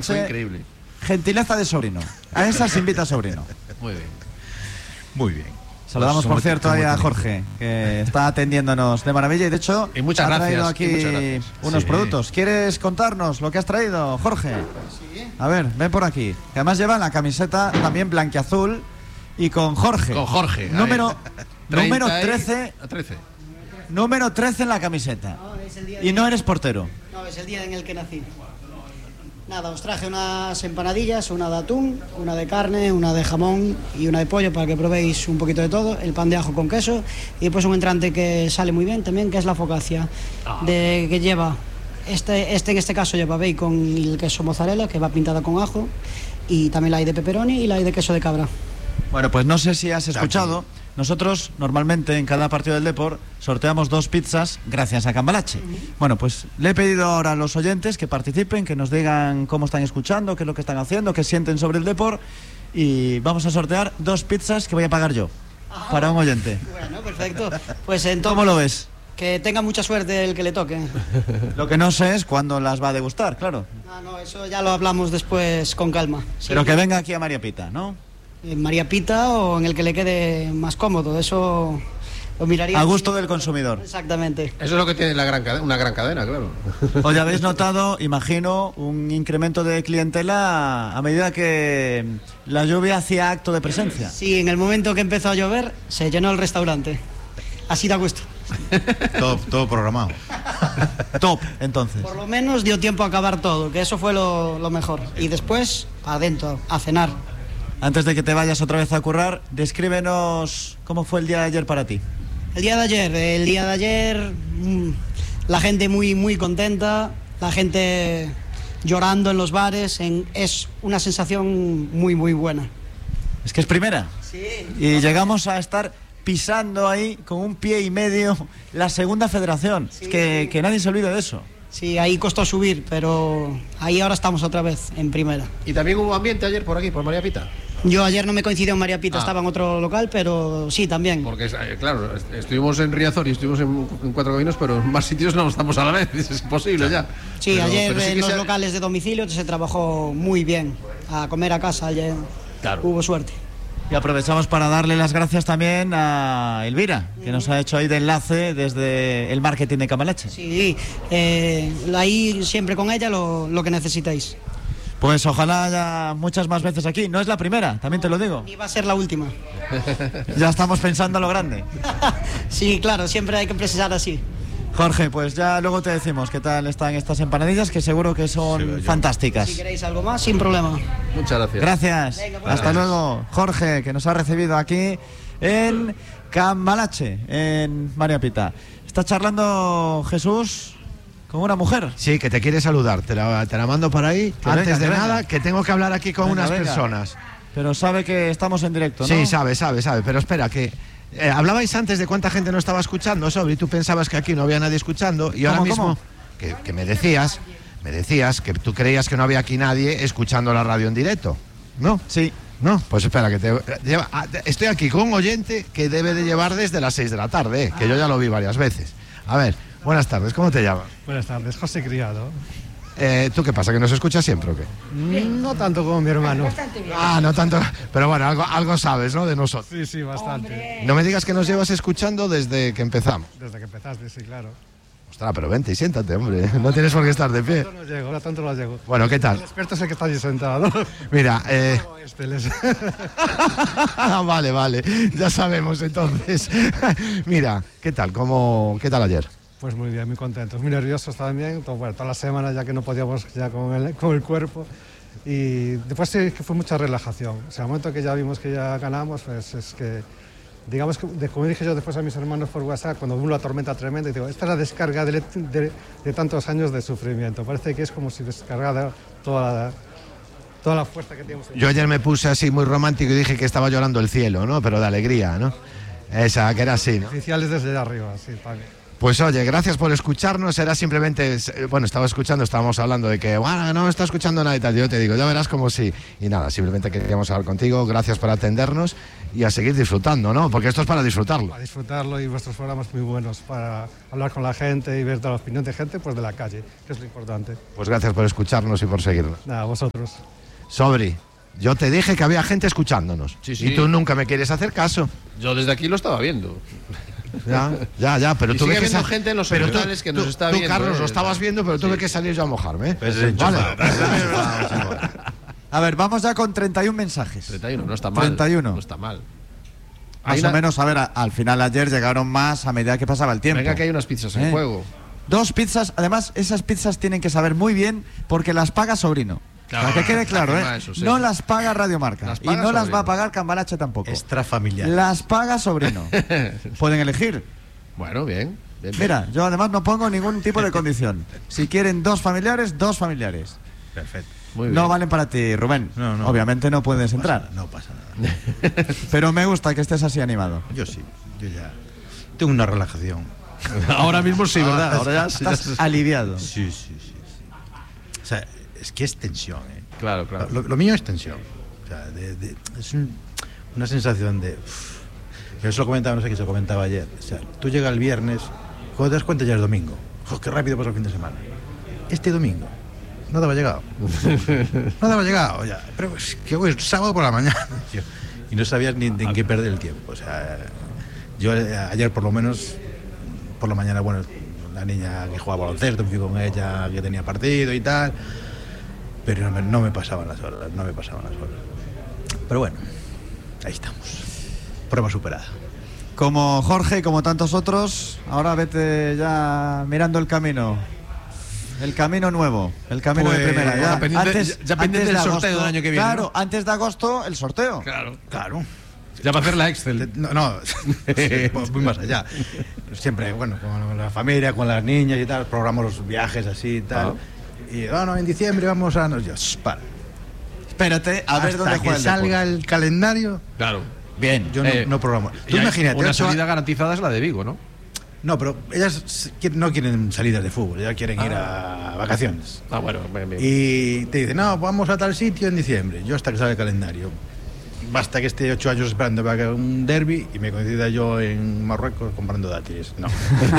noche. Fue increíble. Gentileza de sobrino. A esa se invita sobrino. Muy bien. Muy bien. Saludamos, por cierto, ahí a Jorge, que está atendiéndonos de maravilla y de hecho muchas ha traído gracias, aquí unos productos. ¿Quieres contarnos lo que has traído, Jorge? Sí. A ver, ven por aquí. Que además lleva la camiseta también blanquiazul y con Jorge. Con Jorge. Número 13. 13. Número 13 en la camiseta. No, es el día Y no eres portero. No, es el día en el que nací. Nada, os traje unas empanadillas, una de atún, una de carne, una de jamón y una de pollo para que probéis un poquito de todo, el pan de ajo con queso y después un entrante que sale muy bien también, que es la focaccia, que lleva, en este caso lleva bacon y el queso mozzarella, que va pintada con ajo, y también la hay de pepperoni y la hay de queso de cabra. Bueno, pues no sé si has escuchado. Nosotros normalmente en cada partido del Depor sorteamos 2 pizzas gracias a Cambalache. Bueno, pues le he pedido ahora a los oyentes que participen, que nos digan cómo están escuchando, qué es lo que están haciendo, qué sienten sobre el Depor y vamos a sortear 2 pizzas que voy a pagar yo para un oyente. Bueno, perfecto. Pues entonces, ¿Cómo lo ves? que tenga mucha suerte el que le toque. Lo que no sé es cuándo las va a degustar, claro. No, eso ya lo hablamos después con calma. Pero que venga aquí a María Pita, ¿no? En María Pita o en el que le quede más cómodo, eso lo miraría. A gusto del consumidor. Exactamente. Eso es lo que tiene una gran cadena, claro. Oye, habéis notado, imagino, un incremento de clientela a medida que la lluvia hacía acto de presencia. Sí, en el momento que empezó a llover, se llenó el restaurante. Así da gusto. Todo programado. Top, entonces. Por lo menos dio tiempo a acabar todo, que eso fue lo mejor. Y después, adentro, a cenar. Antes de que te vayas otra vez a currar, descríbenos cómo fue el día de ayer para ti. El día de ayer, la gente muy contenta, la gente llorando en los bares, es una sensación muy buena. Es que es primera. Sí. Y llegamos a estar pisando ahí con un pie y medio la segunda federación. Sí. Es que nadie se olvide de eso. Sí, ahí costó subir, pero ahí ahora estamos otra vez en primera. ¿Y también hubo ambiente ayer por aquí, por María Pita? Yo ayer no me coincidió en María Pita, estaba en otro local, pero sí, también. Porque, claro, estuvimos en Riazor y estuvimos en Cuatro Caminos, pero en más sitios no estamos a la vez, es imposible ya. Sí, pero, ayer pero sí en los locales de domicilio se trabajó muy bien. A comer a casa, ayer hubo suerte. Y aprovechamos para darle las gracias también a Elvira, que nos ha hecho ahí de enlace desde el marketing de Cambalache. Sí, ahí siempre con ella lo que necesitéis. Pues ojalá haya muchas más veces aquí. No es la primera, también te lo digo. Y va a ser la última. Ya estamos pensando a lo grande. Sí, claro, siempre hay que precisar así. Jorge, pues ya luego te decimos qué tal están estas empanadillas, que seguro que son fantásticas. Si queréis algo más, sin problema. Muchas gracias. Gracias. Venga, pues. Hasta luego, Jorge, que nos ha recibido aquí en Cambalache, en María Pita. Está charlando Jesús con una mujer. Sí, que te quiere saludar. Te la mando por ahí. Que Antes venga, de que nada, venga. que tengo que hablar aquí con unas Venga. personas. Pero sabe que estamos en directo, ¿no? Sí, sabe. Pero espera, que hablabais antes de cuánta gente no estaba escuchando, Sobri. Tú pensabas que aquí no había nadie escuchando. Y ahora mismo, que me decías que tú creías que no había aquí nadie escuchando la radio en directo, ¿no? Sí. No, pues espera, estoy aquí con un oyente que debe de llevar desde las 6 de la tarde, que yo ya lo vi varias veces. A ver, buenas tardes, ¿cómo te llamas? Buenas tardes, José Criado. ¿Tú qué pasa, que nos escuchas siempre o qué? No tanto como mi hermano. Ah, no tanto, pero bueno, algo sabes, ¿no?, de nosotros. Sí, bastante. No me digas que nos llevas escuchando desde que empezamos. Desde que empezaste, sí, claro. Ostras, pero vente y siéntate, hombre, no tienes por qué estar de pie. Tanto no llego. Bueno, ¿qué tal? El experto es el que está allí sentado. Mira, vale, ya sabemos entonces. Mira, ¿qué tal? ¿Qué tal ayer? Pues muy bien, muy contentos, muy nerviosos también. Toda la semana ya que no podíamos ya con el cuerpo. Y después sí que fue mucha relajación. O sea, al momento que ya vimos que ya ganamos, pues es que, digamos que, como dije yo después a mis hermanos por WhatsApp, cuando hubo la tormenta tremenda, y digo, esta es la descarga de tantos años de sufrimiento. Parece que es como si descargara toda la fuerza que teníamos. Yo ayer me puse así muy romántico y dije que estaba llorando el cielo, ¿no? Pero de alegría, ¿no? Esa, que era así, ¿no? Oficiales desde arriba, sí, también. Pues oye, gracias por escucharnos. Era simplemente, bueno, estábamos hablando de que, bueno, no está escuchando nada y tal. Yo te digo, ya verás como sí. Y nada, simplemente queríamos hablar contigo. Gracias por atendernos y a seguir disfrutando, ¿no? Porque esto es para disfrutarlo. Para disfrutarlo, y vuestros programas muy buenos para hablar con la gente y ver toda la opinión de gente, pues de la calle, que es lo importante. Pues gracias por escucharnos y por seguirnos. Nada, vosotros. Sobri, yo te dije que había gente escuchándonos. Sí, sí. Y tú nunca me quieres hacer caso. Yo desde aquí lo estaba viendo. Ya, pero Y tuve sigue que habiendo gente en los hospitales que nos está tú, viendo. Carlos, lo estabas viendo, pero tuve que salir yo a mojarme. Pues Vale. A ver, vamos ya con 31 mensajes. 31, no está mal. 31. No está mal. Más o menos, a ver, al final ayer llegaron más a medida que pasaba el tiempo. Venga, que hay unas pizzas en juego. 2 pizzas, además esas pizzas tienen que saber muy bien porque las paga Sobrino. Claro, para que quede claro, eso, sí. No las paga Radio Marca. Las Y paga no las Sobrino. va a pagar Cambalache tampoco. Extrafamiliar. Las paga Sobrino. Pueden elegir. Bueno, bien. Mira, yo además no pongo ningún tipo de condición. Si quieren 2 familiares, 2 familiares. Perfecto. Muy bien. No valen para ti, Rubén. No. Obviamente no puedes entrar. No pasa nada. Pero me gusta que estés así animado. Yo sí. Yo ya tengo una relajación. Ahora mismo sí, ¿verdad? Ahora ya sí. Estás aliviado. Sí. O sea, es que es tensión, ¿eh? Claro. Lo mío es tensión. O sea, es una sensación de... Yo se lo comentaba, no sé qué se lo comentaba ayer. O sea, tú llegas el viernes, cuando te das cuenta ya es domingo. ¡Oh, qué rápido pasa el fin de semana! Este domingo no daba llegado. Ya. Pero es que hoy es sábado por la mañana. Tío. Y no sabías ni en qué perder el tiempo. O sea, yo ayer por lo menos, por la mañana, bueno, la niña que jugaba baloncesto, me fui con ella, que tenía partido y tal. Pero no me pasaban las horas. Pero bueno, ahí estamos. Prueba superada. Como Jorge y como tantos otros, ahora vete ya mirando el camino. El camino nuevo, el camino de primera. Ya pendiente del sorteo del año que viene. Claro, ¿no? antes de agosto, el sorteo. Claro. Ya para hacer la Excel. No, muy más allá. Siempre, bueno, con la familia, con las niñas y tal, programamos los viajes así y tal. Y en diciembre vamos a... para. Espérate, a ver dónde Hasta juega que el salga Depor. el calendario. Claro. Bien. Yo no programo. Tú imagínate. Una salida garantizada es la de Vigo, ¿no? No, pero ellas no quieren salidas de fútbol, ellas quieren ir a vacaciones. Bueno, bien. Y te dicen, no, vamos a tal sitio en diciembre. Yo hasta que salga el calendario. Basta que esté 8 años esperando para que haga un derbi y me coincida yo en Marruecos comprando dátiles. No.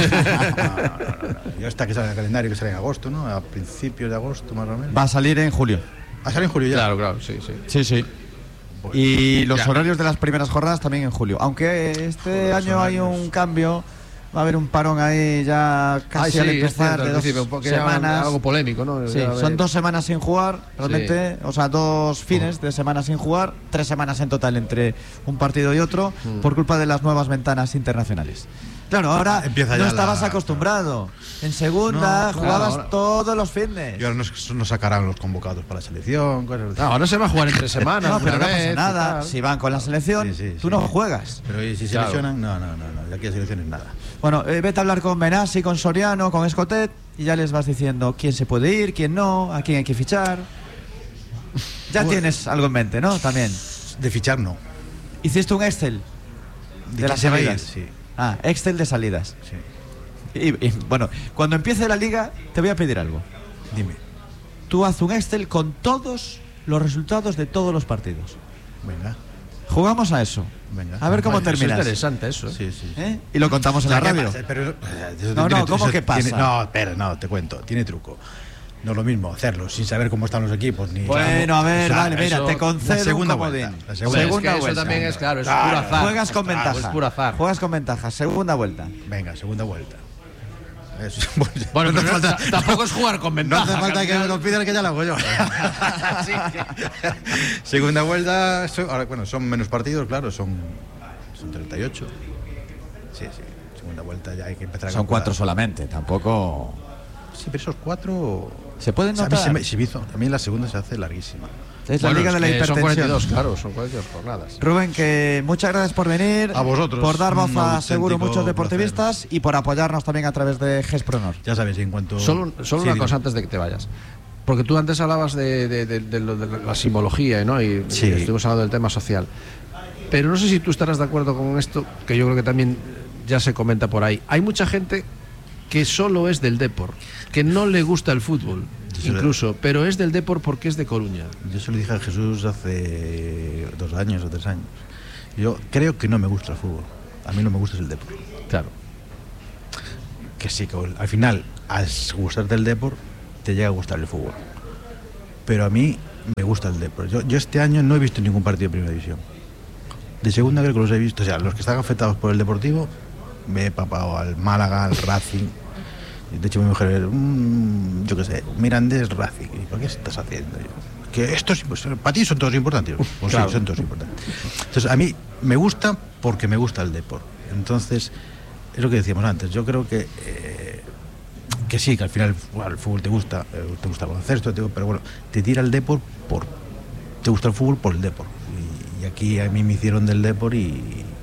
Yo hasta que salga el calendario, que sale en agosto, ¿no? A principios de agosto, más o menos. Va a salir en julio. A salir en julio ya. Claro, sí. Sí. Bueno, Y los ya. horarios de las primeras jornadas también en julio. Aunque este año hay un cambio, va a haber un parón ahí ya casi al empezar de 2 semanas. Algo polémico, ¿no? Sí, son 2 semanas sin jugar, realmente, o sea, 2 fines de semana sin jugar, 3 semanas en total entre un partido y otro, por culpa de las nuevas ventanas internacionales. Claro, ahora Empieza no ya estabas acostumbrado. En segunda jugabas ahora- todos los fines. Y ahora nos sacarán los convocados para la selección, cosas así. Ahora se va a jugar entre semanas. No, pero una no pasa vez, nada. y tal. Si van con la selección, Sí, tú no juegas. Pero ¿y si Claro. seleccionan? No. De aquí a selecciones nada. Bueno, vete a hablar con Benassi, con Soriano, con Escotet y ya les vas diciendo quién se puede ir, quién no, a quién hay que fichar. Ya Bueno. tienes algo en mente, ¿no? También. De fichar no. Hiciste un Excel de quién las se va a ir, salidas. sí. Ah, Excel de salidas. Sí. Y, bueno, cuando empiece la liga, te voy a pedir algo. Dime. Tú haz un Excel con todos los resultados de todos los partidos. Venga. Jugamos a eso. Venga. A ver cómo Vale, terminas. Es interesante eso. Sí. ¿Eh? Y lo contamos en la ¿qué radio. pasa? Pero, eso No, tiene- ¿cómo eso que pasa? no, espera, no, te cuento. Tiene truco. No es lo mismo hacerlo sin saber cómo están los equipos. Ni Bueno, a ver, O sea, vale, mira, eso- te concedo la segunda un comodín. vuelta, la Es segunda que Segunda eso vuelta. también es claro, es Claro, puro azar. Juegas con Claro, ventaja. es puro azar. Juegas con ventaja. Segunda vuelta. Venga, segunda vuelta. Eso. Bueno, no pero hace falta, tampoco es jugar con no ventaja. hace falta que me lo pidan, que ya lo hago yo. Segunda vuelta, ahora, bueno, son menos partidos, claro, son 38. Sí. Segunda vuelta ya hay que empezar a Son calcular. 4 solamente, tampoco. Sí, pero esos 4 Se pueden a mí, notar. a mí la segunda se hace larguísima. Es la liga de la Son hipertensión. 42, claro, son 42 jornadas. Rubén, que muchas gracias por venir. A vosotros. Por dar voz Un a auténtico seguro muchos deportivistas y por apoyarnos también a través de Gespronor. Ya sabes, en cuanto... Solo Sí, una dime. cosa antes de que te vayas. Porque tú antes hablabas de lo de la simbología, ¿no? Y Sí. estuvimos hablando del tema social. Pero no sé si tú estarás de acuerdo con esto, que yo creo que también ya se comenta por ahí. Hay mucha gente que solo es del Depor, que no le gusta el fútbol, incluso, pero es del Depor porque es de Coruña. Yo se lo dije a Jesús hace 2 años o 3 años. Yo creo que no me gusta el fútbol. A mí no me gusta el Depor. Claro. Que sí, que al final, al gustarte el Depor, te llega a gustar el fútbol. Pero a mí me gusta el Depor. Yo este año no he visto ningún partido de Primera División. De segunda creo que los he visto. O sea, los que están afectados por el Deportivo, me he papado al Málaga, al Racing. De hecho mi mujer, yo qué sé, Mirandés, Racing. ¿Y por qué estás haciendo? Que esto es, pues, para ti son todos importantes. Pues claro. Sí, son todos importantes. Entonces a mí me gusta porque me gusta el Depor. Entonces, es lo que decíamos antes. Yo creo que sí, que al final el fútbol te gusta el baloncesto, pero bueno, te tira el Depor te gusta el fútbol por el Depor. Y aquí a mí me hicieron del Depor y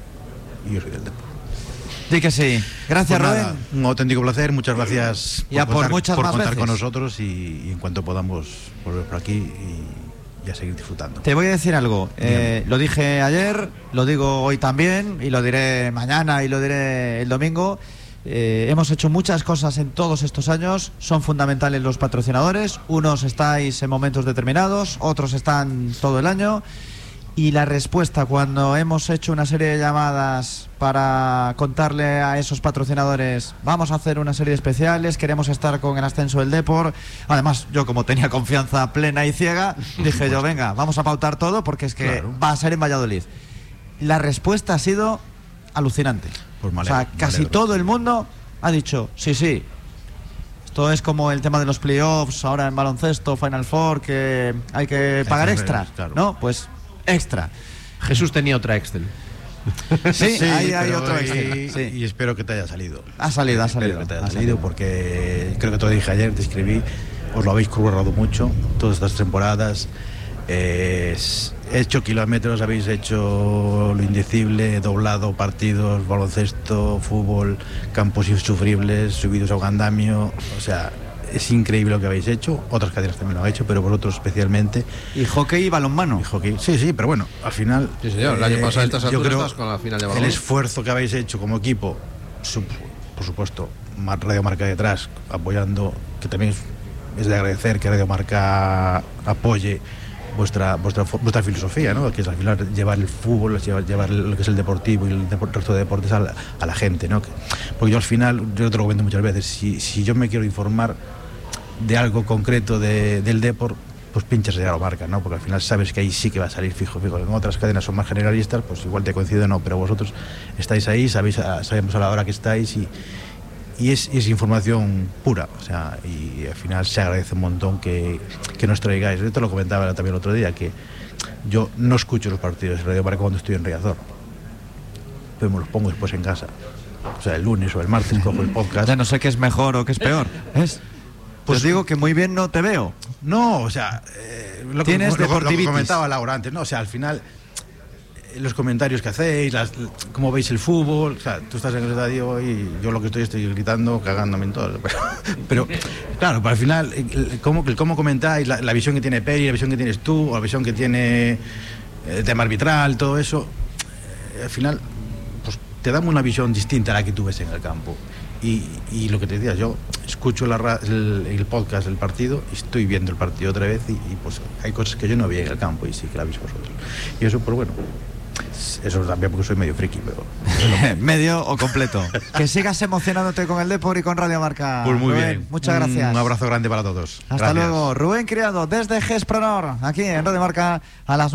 yo soy del Depor. Sí que sí. Gracias, pues Rubén. Nada, un auténtico placer, muchas gracias por contar veces con nosotros y en cuanto podamos volver por aquí y a seguir disfrutando. Te voy a decir algo, lo dije ayer, lo digo hoy también y lo diré mañana y lo diré el domingo. Hemos hecho muchas cosas en todos estos años, son fundamentales los patrocinadores, unos estáis en momentos determinados, otros están todo el año. Y la respuesta cuando hemos hecho una serie de llamadas para contarle a esos patrocinadores vamos a hacer una serie de especiales, queremos estar con el ascenso del Depor, además yo como tenía confianza plena y ciega dije yo venga, vamos a pautar todo porque es que claro, va a ser en Valladolid. La respuesta ha sido alucinante, pues o sea, casi todo el mundo ha dicho sí. Esto es como el tema de los playoffs ahora en baloncesto, Final Four, que hay que pagar extra, claro. ¿No? Pues extra. Jesús tenía otra Excel. Sí, hay otro Excel. Sí. Y espero que te haya salido. Ha salido. Que te haya salido porque creo que te lo dije ayer, te escribí, os lo habéis currado mucho todas estas temporadas. He hecho kilómetros, habéis hecho lo indecible, doblado partidos, baloncesto, fútbol, campos insufribles, subidos a un andamio, o sea, es increíble lo que habéis hecho, otras cadenas también lo han hecho, pero vosotros especialmente. Y hockey y balonmano. Y hockey, sí, pero bueno, al final. Sí, señor, el año pasado estas alturas estás con la final de balonmano. El esfuerzo que habéis hecho como equipo, por supuesto, Radio Marca detrás, apoyando, que también es de agradecer que Radio Marca apoye vuestra filosofía, ¿no? Que es al final llevar el fútbol, llevar lo que es el deportivo y el resto de deportes a la gente, ¿no? Porque yo al final, yo te lo comento muchas veces, si yo me quiero informar de algo concreto del Depor, pues pinchas de Radio Marca, ¿no? Porque al final sabes que ahí sí que va a salir fijo. En otras cadenas son más generalistas, pues igual te coincide o no, pero vosotros estáis ahí, sabemos a la hora que estáis y es información pura, o sea, y al final se agradece un montón que nos traigáis. Yo te lo comentaba también el otro día, que yo no escucho los partidos de Radio Marca cuando estoy en Riazor, pero me los pongo después en casa. O sea, el lunes o el martes cojo el podcast. Ya no sé qué es mejor o qué es peor. Pues digo que muy bien no te veo. No, o sea, lo que comentaba Laura antes, ¿no? O sea, al final los comentarios que hacéis, cómo veis el fútbol, o sea, tú estás en el estadio y yo lo que estoy gritando, cagándome en todo. Pero claro, pero al final, cómo comentáis, la visión que tiene Peri, la visión que tienes tú, o la visión que tiene el tema arbitral, todo eso, al final, pues te damos una visión distinta a la que tú ves en el campo. Y lo que te decía, yo escucho el podcast del partido y estoy viendo el partido otra vez y pues hay cosas que yo no vi en el campo y sí que la veis vosotros. Y eso, pues bueno, eso también porque soy medio friki, pero medio o completo. Que sigas emocionándote con el Depor y con Radio Marca. Pues muy Rubén, bien. Muchas gracias. Un abrazo grande para todos. Hasta luego. Rubén Criado desde Gespronor, aquí en Radio Marca a las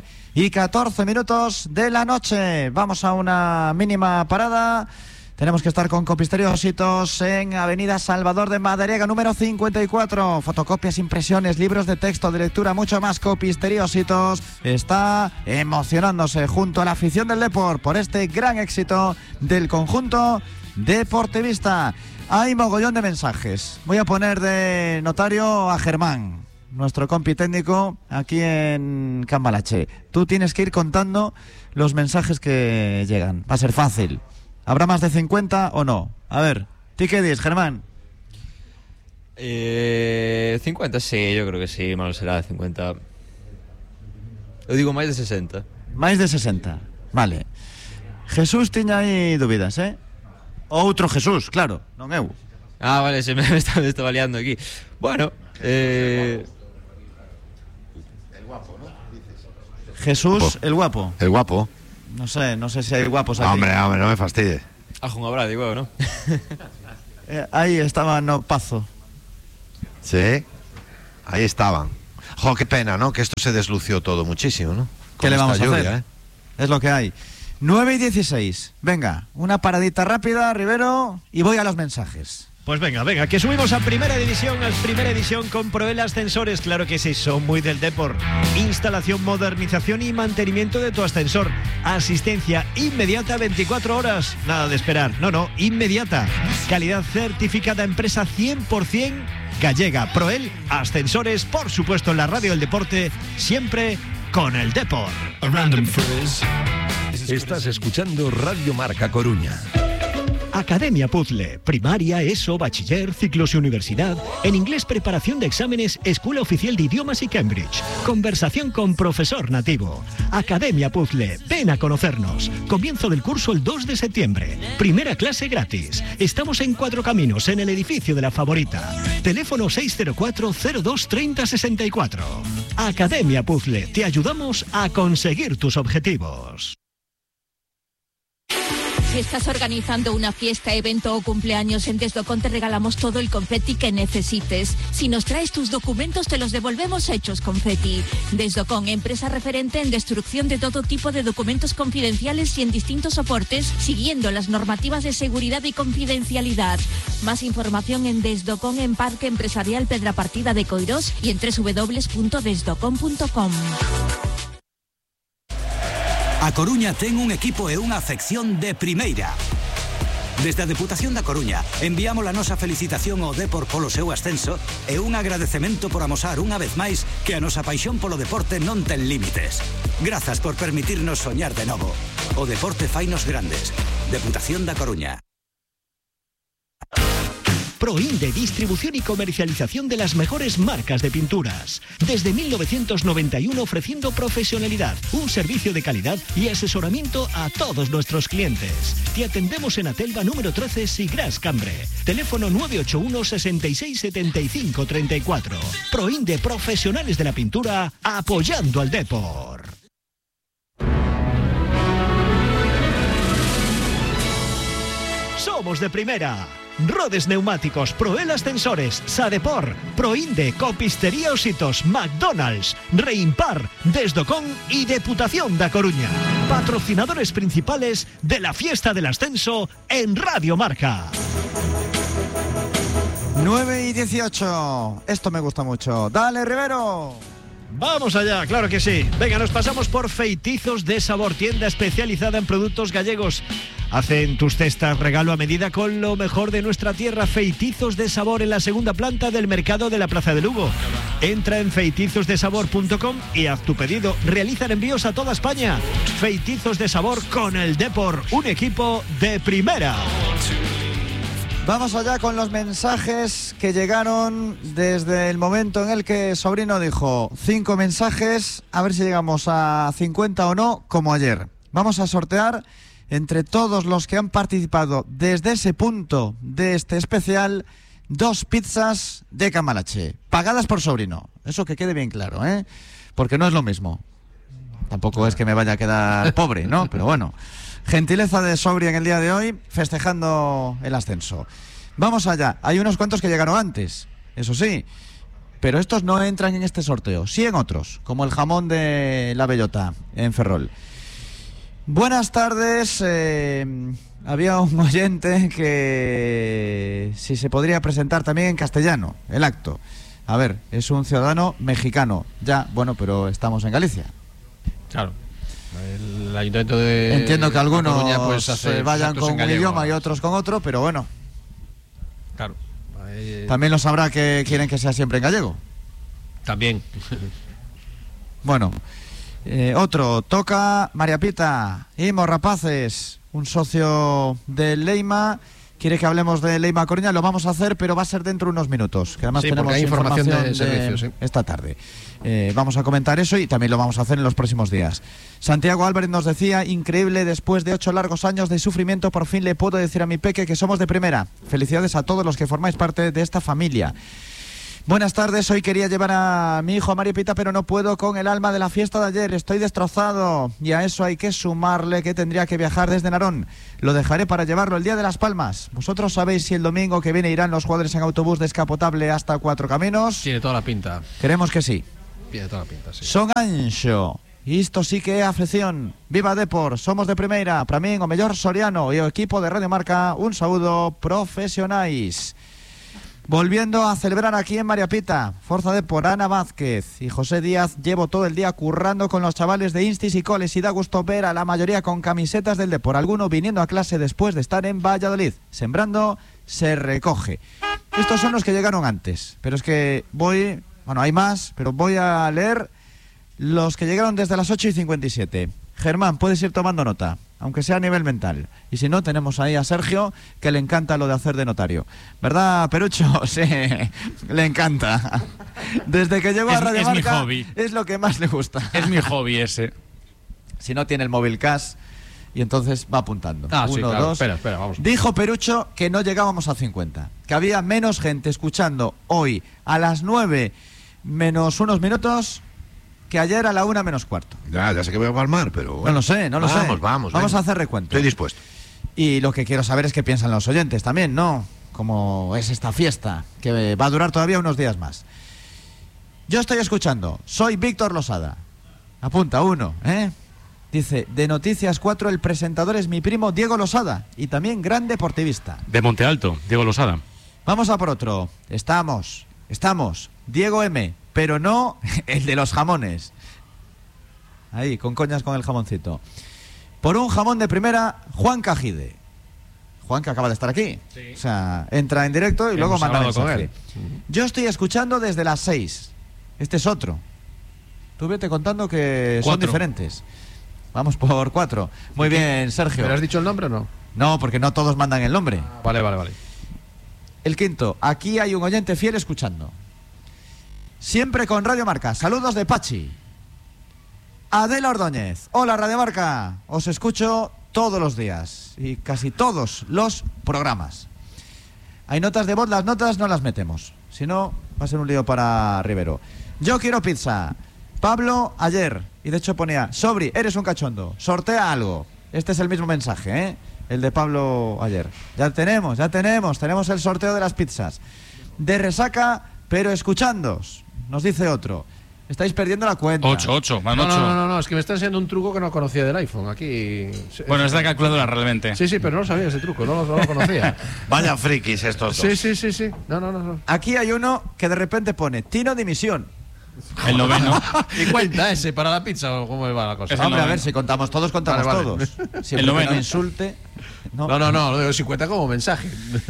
9:14 de la noche. Vamos a una mínima parada. Tenemos que estar con Copisteriositos en Avenida Salvador de Madariaga, número 54. Fotocopias, impresiones, libros de texto, de lectura, mucho más. Copisteriositos está emocionándose junto a la afición del Depor por este gran éxito del conjunto deportivista. Hay mogollón de mensajes. Voy a poner de notario a Germán, nuestro compi técnico aquí en Cambalache. Tú tienes que ir contando los mensajes que llegan. Va a ser fácil. ¿Habrá más de 50 o no? A ver, ¿tú qué dices, Germán? 50, sí, yo creo que sí, malo será de 50. Yo digo máis de 60. Máis de 60, vale. Jesús tiña aí dúbidas, Outro Jesús, claro, non eu. Ah, vale, se me estaba liando aquí. Bueno, El guapo, ¿no? Jesús, el guapo. El guapo. No sé si hay guapos aquí. Hombre, no me fastidies. ajo un abrazo, digo, ¿no? Ahí estaba No Pazo. Sí, ahí estaban. Jo, qué pena, ¿no? Que esto se deslució todo muchísimo, ¿no? ¿Qué le vamos a lluvia, hacer? Es lo que hay. 9:16. Venga, una paradita rápida, Rivero, y voy a los mensajes. Pues venga, que subimos a Primera División con Proel Ascensores, claro que sí, son muy del deporte. Instalación, modernización y mantenimiento de tu ascensor. Asistencia inmediata 24 horas. Nada de esperar, no, inmediata. Calidad certificada, empresa 100% gallega. Proel Ascensores, por supuesto en la radio del deporte, siempre con el deporte. Estás escuchando Radio Marca Coruña. Academia Puzzle, primaria, ESO, bachiller, ciclos y universidad. En inglés, preparación de exámenes, Escuela Oficial de Idiomas y Cambridge. Conversación con profesor nativo. Academia Puzzle, ven a conocernos. Comienzo del curso el 2 de septiembre. Primera clase gratis. Estamos en Cuatro Caminos, en el edificio de La Favorita. Teléfono 604-02-3064. Academia Puzzle, te ayudamos a conseguir tus objetivos. Si estás organizando una fiesta, evento o cumpleaños, en Desdocon te regalamos todo el confeti que necesites. Si nos traes tus documentos, te los devolvemos hechos confeti. Desdocon, empresa referente en destrucción de todo tipo de documentos confidenciales y en distintos soportes, siguiendo las normativas de seguridad y confidencialidad. Más información en Desdocon, en Parque Empresarial Pedrapartida de Coirós y en www.desdocon.com. A Coruña ten un equipo e unha afección de primeira. Desde a Deputación da Coruña enviamos a nosa felicitación ao Depor polo seu ascenso e un agradecemento por amosar unha vez máis que a nosa paixón polo deporte non ten límites. Grazas por permitirnos soñar de novo. O deporte fainos grandes. Deputación da Coruña. Proinde, distribución y comercialización de las mejores marcas de pinturas. Desde 1991 ofreciendo profesionalidad, un servicio de calidad y asesoramiento a todos nuestros clientes. Te atendemos en Atelva número 13, Sigras Cambre. Teléfono 981 66 75 34. Proinde, profesionales de la pintura, apoyando al deporte. Somos de primera. Rodes Neumáticos, Proel Ascensores, Sadepor, Proinde, Copistería Ositos, McDonald's, Reimpar, Desdocon y Deputación da Coruña. Patrocinadores principales de la fiesta del ascenso en Radio Marca. 9:18. Esto me gusta mucho. Dale, Rivero. Vamos allá, claro que sí. Venga, nos pasamos por Feitizos de Sabor, tienda especializada en productos gallegos. Hacen tus cestas regalo a medida con lo mejor de nuestra tierra. Feitizos de Sabor en la segunda planta del mercado de la Plaza de Lugo. Entra en feitizosdesabor.com y haz tu pedido. Realizan envíos a toda España. Feitizos de Sabor con el Depor, un equipo de primera. Vamos allá con los mensajes que llegaron desde el momento en el que Sobrino dijo 5 mensajes, a ver si llegamos a 50 o no, como ayer. Vamos a sortear entre todos los que han participado desde ese punto de este especial 2 pizzas de Cambalache, pagadas por Sobrino. Eso que quede bien claro, ¿eh? Porque no es lo mismo. Tampoco es que me vaya a quedar pobre, ¿no? Pero bueno, gentileza de Sobri en el día de hoy, festejando el ascenso. Vamos allá. Hay unos cuantos que llegaron antes, eso sí, pero estos no entran en este sorteo, sí en otros, como el jamón de la Bellota en Ferrol. Buenas tardes. Había un oyente que si se podría presentar también en castellano el acto. A ver, es un ciudadano mexicano. Ya, bueno, pero estamos en Galicia. Claro. El ayuntamiento de... Entiendo que algunos Coruña, pues, vayan con un idioma y otros con otro, pero bueno. Claro. También lo sabrá que quieren que sea siempre en gallego. También. Bueno, otro, toca María Pita, Imos Rapaces, un socio del Leima quiere que hablemos de Leima Coruña, lo vamos a hacer, pero va a ser dentro de unos minutos, que además sí, tenemos hay información de servicios, sí. esta tarde. Vamos a comentar eso y también lo vamos a hacer en los próximos días. Santiago Álvarez nos decía, increíble, después de 8 largos años de sufrimiento, por fin le puedo decir a mi peque que somos de primera. Felicidades a todos los que formáis parte de esta familia. Buenas tardes, hoy quería llevar a mi hijo a Mario Pita, pero no puedo con el alma de la fiesta de ayer, estoy destrozado y a eso hay que sumarle que tendría que viajar desde Narón. Lo dejaré para llevarlo el día de Las Palmas. ¿Vosotros sabéis si el domingo que viene irán los jugadores en autobús descapotable hasta Cuatro Caminos? Tiene toda la pinta. Queremos que sí. Tiene toda la pinta, sí. Son Anxo. Isto sí que é afección. Viva Depor, somos de primeira. Para min o mellor Soriano e o equipo de Radio Marca, un saúdo profesionais. Volviendo a celebrar aquí en María Pita, Forza Depor, Ana Vázquez y José Díaz. Llevo todo el día currando con los chavales de Instis y Coles y da gusto ver a la mayoría con camisetas del Depor, alguno viniendo a clase después de estar en Valladolid. Sembrando se recoge. Estos son los que llegaron antes, pero es que voy, bueno, hay más, pero voy a leer los que llegaron desde las 8:57. Germán, puedes ir tomando nota, aunque sea a nivel mental. Y si no, tenemos ahí a Sergio, que le encanta lo de hacer de notario. ¿Verdad, Perucho? Sí, le encanta. Desde que llegó a Radio Marca, mi hobby. Es lo que más le gusta. Es mi hobby ese. Si no, tiene el móvil cash y entonces va apuntando. Ah, sí, 1, claro. 2. Espera, vamos. Dijo Perucho que no llegábamos a 50, que había menos gente escuchando hoy a las 9 menos unos minutos que ayer a la 1 menos cuarto. Ya sé que voy a palmar, pero bueno. No lo sé. Vamos a hacer recuento. Estoy dispuesto. Y lo que quiero saber es qué piensan los oyentes también, ¿no? Como es esta fiesta, que va a durar todavía unos días más. Yo estoy escuchando, soy Víctor Losada. Apunta 1, ¿eh? Dice, de Noticias 4 el presentador es mi primo Diego Losada y también gran deportivista. De Monte Alto, Diego Losada. Vamos a por otro. Estamos, Diego M, pero no el de los jamones. Ahí, con coñas con el jamoncito. Por un jamón de primera, Juan Cajide. Juan, que acaba de estar aquí. Sí. O sea, entra en directo y luego manda mensaje. con él. Yo estoy escuchando desde las 6. Este es otro. Tú vete contando que 4. son diferentes. Vamos por 4. Muy bien, Sergio. ¿Pero has dicho el nombre o no? No, porque no todos mandan el nombre. Vale. El quinto, aquí hay un oyente fiel escuchando. Siempre con Radio Marca. Saludos de Pachi. Adela Ordóñez. Hola, Radio Marca. Os escucho todos los días y casi todos los programas. Hay notas de voz, las notas no las metemos. Si no, va a ser un lío para Rivero. Yo quiero pizza. Pablo, ayer. Y de hecho ponía, Sobri, eres un cachondo. Sortea algo. Este es el mismo mensaje, ¿eh? El de Pablo ayer. Ya tenemos el sorteo de las pizzas. De resaca, pero escuchándoos. Nos dice otro. Estáis perdiendo la cuenta. 8, van 8. No, es que me está enseñando un truco que no conocía del iPhone. Aquí. Bueno, es la calculadora realmente. Sí, pero no sabía ese truco, no lo conocía. Vaya frikis estos dos. Sí. No. Aquí hay uno que de repente pone Tino dimisión. El noveno. ¿Y cuenta ese para la pizza o cómo va la cosa? Hombre, a ver, si contamos todos, contamos todos. Siempre el noveno. Que no insulte. No, lo digo si cuenta como mensaje.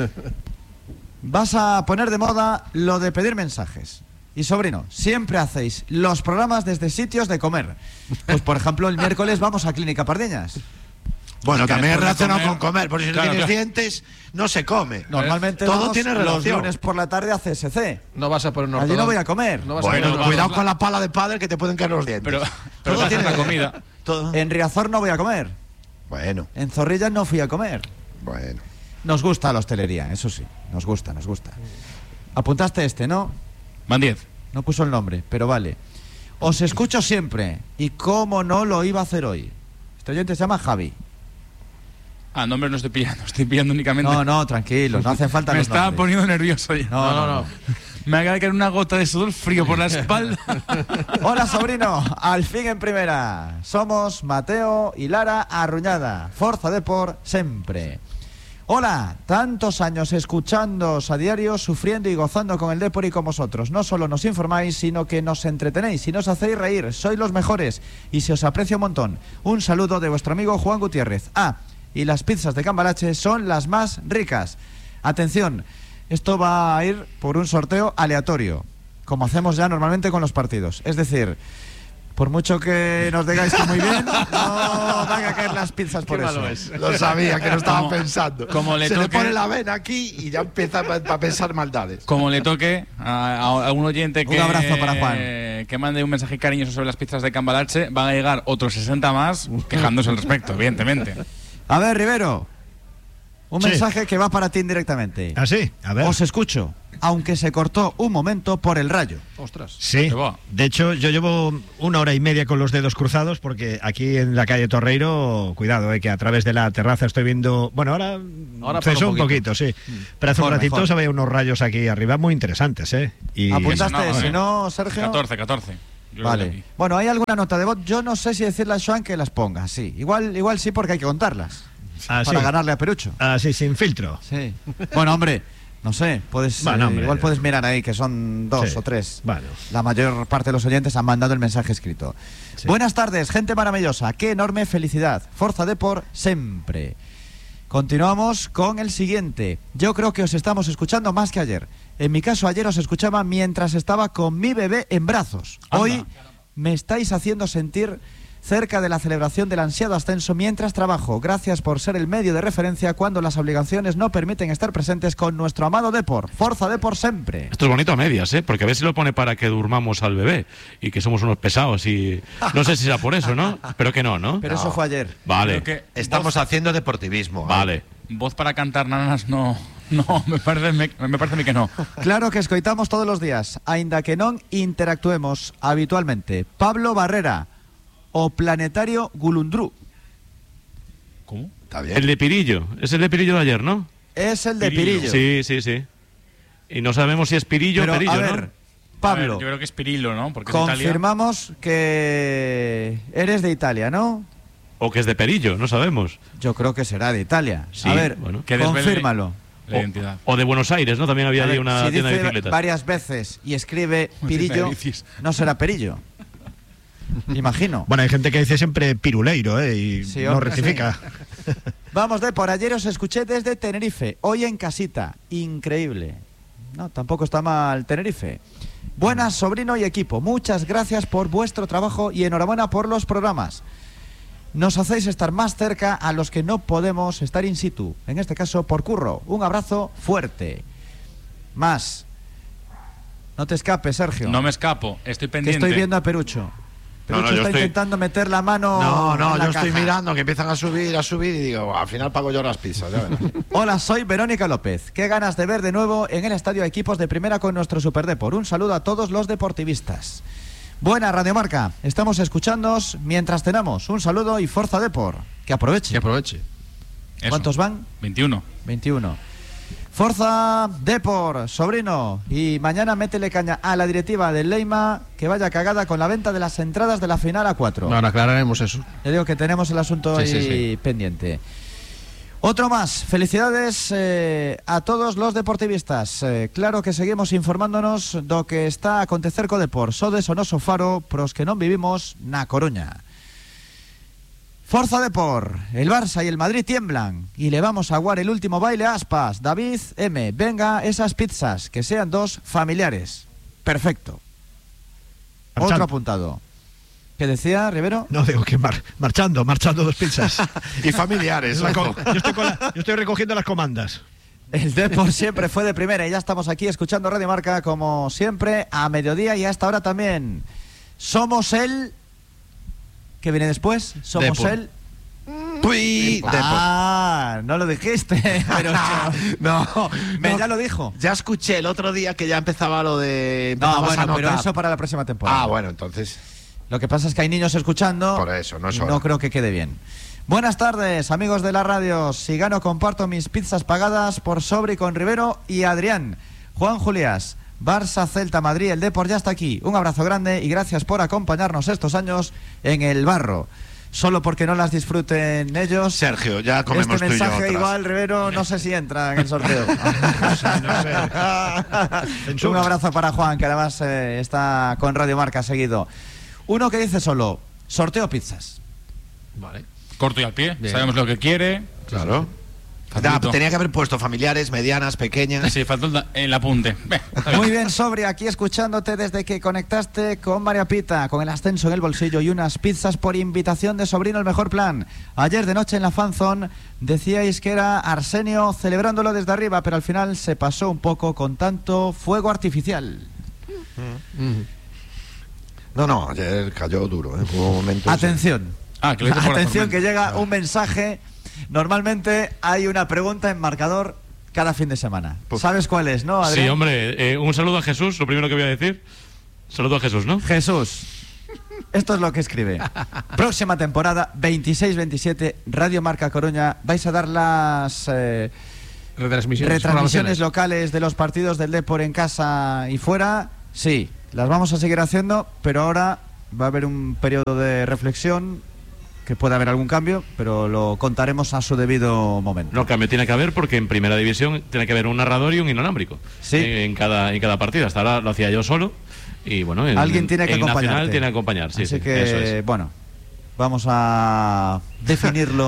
Vas a poner de moda lo de pedir mensajes. Y sobrino, siempre hacéis los programas desde sitios de comer. Pues por ejemplo, el miércoles vamos a Clínica Pardeñas. Bueno, también es relacionado comer. con comer, porque si no tienes dientes, no se come. Normalmente todo vamos tiene los relación. lunes por la tarde a CSC. No vas a poner un Allí no voy a comer. Bueno, cuidado con la pala de pádel que te pueden caer los dientes. Pero todo tiene la comida. Todo. En Riazor no voy a comer. Bueno. En Zorrilla no fui a comer. Bueno. Nos gusta la hostelería, eso sí. Nos gusta. Apuntaste este, ¿no? Van 10. No puso el nombre, pero vale. Os escucho siempre. ¿Y cómo no lo iba a hacer hoy? Este oyente se llama Javi. Nombre no estoy pillando únicamente. No, tranquilos, no hacen falta Me los estaba nombres. poniendo nervioso ya. No. Me acaba de caer una gota de sudor frío por la espalda. Hola, sobrino, al fin en primera. Somos Mateo y Lara Arruñada. Forza Depor sempre. Hola, tantos años escuchándoos a diario, sufriendo y gozando con el Depor y con vosotros. No solo nos informáis, sino que nos entretenéis y nos hacéis reír. Sois los mejores y se os aprecia un montón. Un saludo de vuestro amigo Juan Gutiérrez. Y las pizzas de Cambalache son las más ricas. Atención, esto va a ir por un sorteo aleatorio, como hacemos ya normalmente con los partidos. Es decir, Por mucho que nos digáis que muy bien, no van a caer las pizzas por eso. Lo sabía, que no estaba pensando. Como le Se toque, le pone la vena aquí y ya empieza a pensar maldades. Como le toque a un oyente que, un abrazo para Juan, que mande un mensaje cariñoso sobre las pizzas de Cambalache, van a llegar otros 60 más quejándose al respecto, evidentemente. A ver, Rivero, un Sí. mensaje que va para ti indirectamente. ¿Ah, sí? A ver. Os escucho, aunque se cortó un momento por el rayo. Ostras. Sí, de hecho yo llevo 1 hora y media con los dedos cruzados porque aquí en la calle Torreiro, cuidado, que a través de la terraza estoy viendo, bueno, ahora cesó un poquito, sí, pero hace un ratito se veía unos rayos aquí arriba muy interesantes, y ¿apuntaste? Si no, Sergio. 14. Vale. Bueno, hay alguna nota de voz, yo no sé si decirle a Joan que las ponga, sí. Igual sí, porque hay que contarlas. Para sí. ganarle a Perucho. Sí, sin filtro. Sí. Bueno, hombre, no sé, puedes Bueno, hombre, igual puedes mirar ahí que son 2 sí. o 3. Bueno. La mayor parte de los oyentes han mandado el mensaje escrito. Sí. Buenas tardes, gente maravillosa. Qué enorme felicidad. Forza Depor siempre. Continuamos con el siguiente. Yo creo que os estamos escuchando más que ayer. En mi caso, ayer os escuchaba mientras estaba con mi bebé en brazos. Hoy me estáis haciendo sentir cerca de la celebración del ansiado ascenso mientras trabajo. Gracias por ser el medio de referencia cuando las obligaciones no permiten estar presentes con nuestro amado Depor. Forza Depor siempre. Esto es bonito a medias, porque a veces lo pone para que durmamos al bebé y que somos unos pesados y no sé si será por eso, ¿no? Pero que no. Pero eso fue ayer. Vale. Estamos haciendo deportivismo. Vale. Voz para cantar nanas no, me parece a mí que no. Claro que escoitamos todos los días, aínda que non interactuemos habitualmente. Pablo Barrera, o Planetario Gulundrú. ¿Cómo? Está bien. El de Pirillo, es el de Pirillo de ayer, ¿no? Es el de Pirillo. Sí. Y no sabemos si es Pirillo o Perillo, a ver, ¿no? Pablo, Yo creo que es Pirillo, ¿no? Porque es Italia. confirmamos que eres de Italia, ¿no? O que es de Perillo, no sabemos. Yo creo que será de Italia. Sí, a ver, bueno. Que desvele confírmalo. la identidad. O de Buenos Aires, ¿no? También había A ahí ver, una si tienda de dice bicicletas. varias veces y escribe Una Pirillo, tienda de bicis. no será Perillo. Imagino. Bueno, hay gente que dice siempre piruleiro, y Sí, no hombre, rectifica. Vamos, de por ayer os escuché desde Tenerife, hoy en casita. Increíble. No, tampoco está mal Tenerife. Buenas, sobrino y equipo. Muchas gracias por vuestro trabajo y enhorabuena por los programas. Nos hacéis estar más cerca a los que no podemos estar in situ. En este caso, por curro. Un abrazo fuerte. Más. No te escapes, Sergio. No me escapo, estoy Que pendiente. estoy viendo a Perucho. Perucho yo está estoy- intentando meter la mano No, en la yo estoy caja. mirando que empiezan a subir y digo, al final pago yo las pizzas. Ya verás. Hola, soy Verónica López. Qué ganas de ver de nuevo en el estadio a equipos de primera con nuestro Superdepor. Un saludo a todos los deportivistas. Buena Radiomarca, estamos escuchándoos mientras cenamos. Un saludo y Forza Depor. Que aproveche. Que aproveche. Eso. ¿Cuántos van? 21. 21. Forza Depor, sobrino. Y mañana métele caña a la directiva del Leima que vaya cagada con la venta de las entradas de la final A4. No, aclararemos eso. Le digo que tenemos el asunto ahí Sí. pendiente. Otro más, felicidades a todos los deportivistas. Claro que seguimos informándonos do que está a acontecer co Depor. Sodes o noso faro pros que non vivimos na Coruña. Forza Depor, el Barça y el Madrid tiemblan y le vamos a aguar el último baile a Aspas. David M, venga esas pizzas, que sean 2 familiares. Perfecto. Otro apuntado. ¿Qué decía, Rivero? No, digo que marchando 2 pizzas. Y familiares. Yo estoy recogiendo las comandas. El Depor siempre fue de primera y ya estamos aquí escuchando Radio Marca como siempre a mediodía y a esta hora también. Somos el... ¿Qué viene después? Somos Depor. el... Puy, no lo dijiste, pero ya lo dijo. Ya escuché el otro día que ya empezaba lo de... No, empezabas a bueno, pero notar. eso para la próxima temporada. Ah, bueno, entonces... Lo que pasa es que hay niños escuchando. Por eso, no es y hora. no creo que quede bien. Buenas tardes, amigos de la radio. Si gano, comparto mis pizzas pagadas por Sobri con Rivero y Adrián. Juan Juliás, Barça, Celta, Madrid, el Depor ya está aquí. Un abrazo grande y gracias por acompañarnos estos años en el barro. Solo porque no las disfruten ellos. Sergio, ya comemos este tú y yo mensaje otras. igual, Rivero, no sé si entra en el sorteo. No Un abrazo para Juan, que además está con Radio Marca seguido. Uno que dice solo, sorteo pizzas. Vale. Corto y al pie, Bien. sabemos lo que quiere. Claro. Tenía que haber puesto familiares, medianas, pequeñas. Sí, faltó el apunte. Muy bien, Sobri, aquí escuchándote desde que conectaste con María Pita, con el ascenso en el bolsillo y unas pizzas por invitación de Sobrino, el mejor plan. Ayer de noche en la Fanzone decíais que era Arsenio celebrándolo desde arriba, pero al final se pasó un poco con tanto fuego artificial. No, ayer cayó duro, ¿eh? Hubo momentos. Atención. Atención, que llega un mensaje. Normalmente hay una pregunta en marcador cada fin de semana. ¿Sabes cuál es, no, Adrián? Sí, hombre, un saludo a Jesús, lo primero que voy a decir. Saludo a Jesús, ¿no? Jesús, esto es lo que escribe. Próxima temporada, 26-27, Radio Marca Coruña. ¿Vais a dar las retransmisiones locales de los partidos del Depor en casa y fuera? Sí, las vamos a seguir haciendo, pero ahora va a haber un periodo de reflexión, que puede haber algún cambio, pero lo contaremos a su debido momento. No, cambio tiene que haber porque en primera división tiene que haber un narrador y un inalámbrico. Sí. En cada partido. Hasta ahora lo hacía yo solo y bueno, alguien tiene que acompañar. Nacional tiene que acompañar, sí. Así sí, que, eso es. Bueno, vamos a definirlo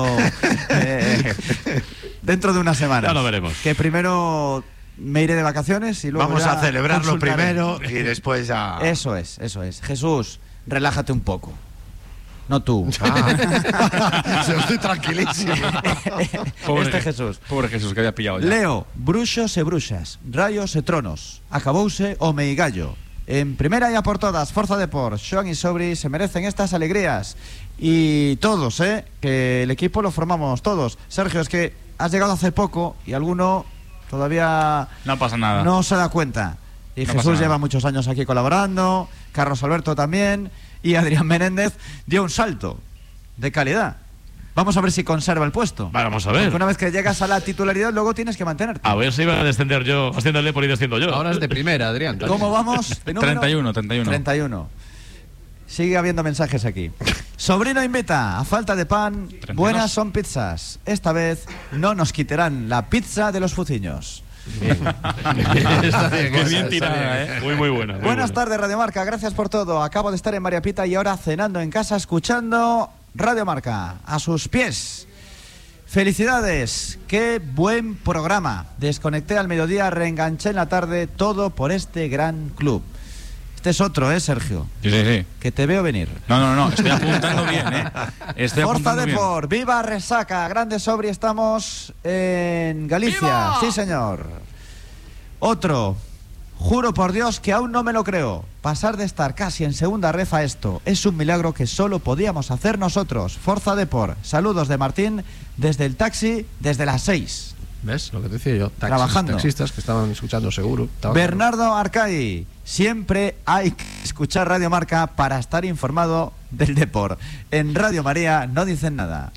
dentro de una semana. Ya lo veremos. Que primero me iré de vacaciones y luego vamos a celebrarlo primero y después ya... Eso es. Jesús, relájate un poco. No tú. Yo estoy tranquilísimo. Jesús. Pobre Jesús, que había pillado ya. Leo, bruxos e bruxas, rayos e tronos. Acabouse o meigallo. En primera y a por todas, Forza Depor, Xoan y Sobri se merecen estas alegrías. Y todos, que el equipo lo formamos todos. Sergio, es que has llegado hace poco y alguno todavía no pasa nada. No se da cuenta. Y no Jesús lleva muchos años aquí colaborando, Carlos Alberto también, y Adrián Menéndez dio un salto de calidad. Vamos a ver si conserva el puesto. Vamos a ver. Porque una vez que llegas a la titularidad, luego tienes que mantenerte. A ver si iba a descender yo, asciendo el Depor y desciendo yo. Ahora es de primera, Adrián. ¿Cómo vamos? 31. Sigue habiendo mensajes aquí. Sobrino invita, a falta de pan, 32. Buenas son pizzas. Esta vez no nos quitarán la pizza de los fuciños. Bien. Qué bien tirada, Muy buena. Buenas tardes, Radio Marca, gracias por todo. Acabo de estar en María Pita y ahora cenando en casa, escuchando Radio Marca a sus pies. Felicidades, qué buen programa. Desconecté al mediodía, reenganché en la tarde, todo por este gran club. Este es otro, Sergio. Sí. Que te veo venir. No, estoy apuntando bien, Forza Depor, viva Resaca, grande Sobri, estamos en Galicia. ¡Viva! Sí, señor. Otro, juro por Dios que aún no me lo creo. Pasar de estar casi en segunda ref a esto es un milagro que solo podíamos hacer nosotros. Forza Depor, saludos de Martín desde el taxi desde las 6. ¿Ves? Lo que te decía yo. Trabajando. Taxistas que estaban escuchando seguro. Bernardo Arcai, siempre hay que escuchar Radio Marca para estar informado del Depor. En Radio María no dicen nada.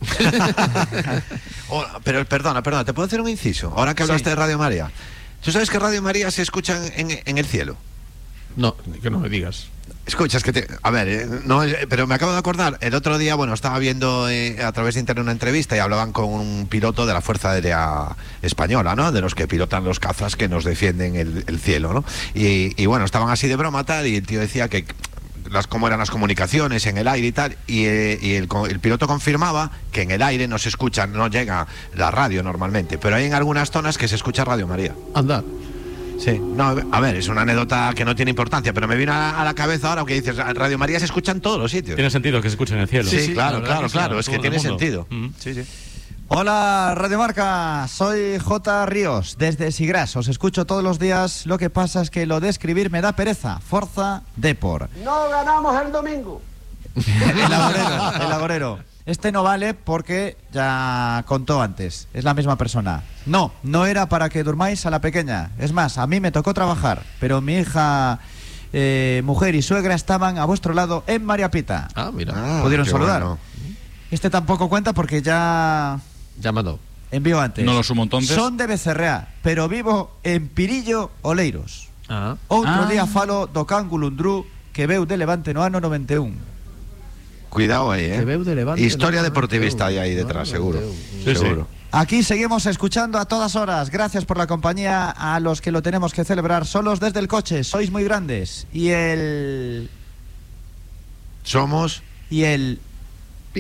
Pero perdona, ¿te puedo hacer un inciso? Ahora que hablaste de Radio María. ¿Tú sabes que Radio María se escucha en el cielo? No, que no me digas. Escuchas que pero me acabo de acordar, el otro día, estaba viendo a través de internet una entrevista y hablaban con un piloto de la Fuerza Aérea Española, ¿no? De los que pilotan los cazas que nos defienden el cielo, ¿no? Y estaban así de broma tal, y el tío decía que cómo eran las comunicaciones en el aire y tal, y el piloto confirmaba que en el aire no se escucha, no llega la radio normalmente, pero hay en algunas zonas que se escucha Radio María. Anda. Sí, no, a ver, es una anécdota que no tiene importancia, pero me vino a la cabeza ahora que dices, Radio María se escucha en todos los sitios. Tiene sentido que se escuche en el cielo. Sí, claro, es que tiene sentido. Sí. Hola, Radio Marca, soy J. Ríos, desde Sigras, os escucho todos los días, lo que pasa es que lo de escribir me da pereza. Forza Depor. No ganamos el domingo. El agorero. Este no vale porque ya contó antes, es la misma persona. No era para que durmáis a la pequeña. Es más, a mí me tocó trabajar, pero mi hija, mujer y suegra estaban a vuestro lado en María Pita. Mira. Pudieron saludar. Bueno. Este tampoco cuenta porque ya mandó. Envió antes. No lo sumo entonces. Son de Becerrea, pero vivo en Pirillo, Oleiros. Outro día falo do Cangulundrú que veu de Levante no ano 91. Cuidado ahí, Historia deportivista hay ahí detrás, seguro. Seguro. Aquí seguimos escuchando a todas horas. Gracias por la compañía a los que lo tenemos que celebrar solos desde el coche. Sois muy grandes. Somos... Y el... Pi.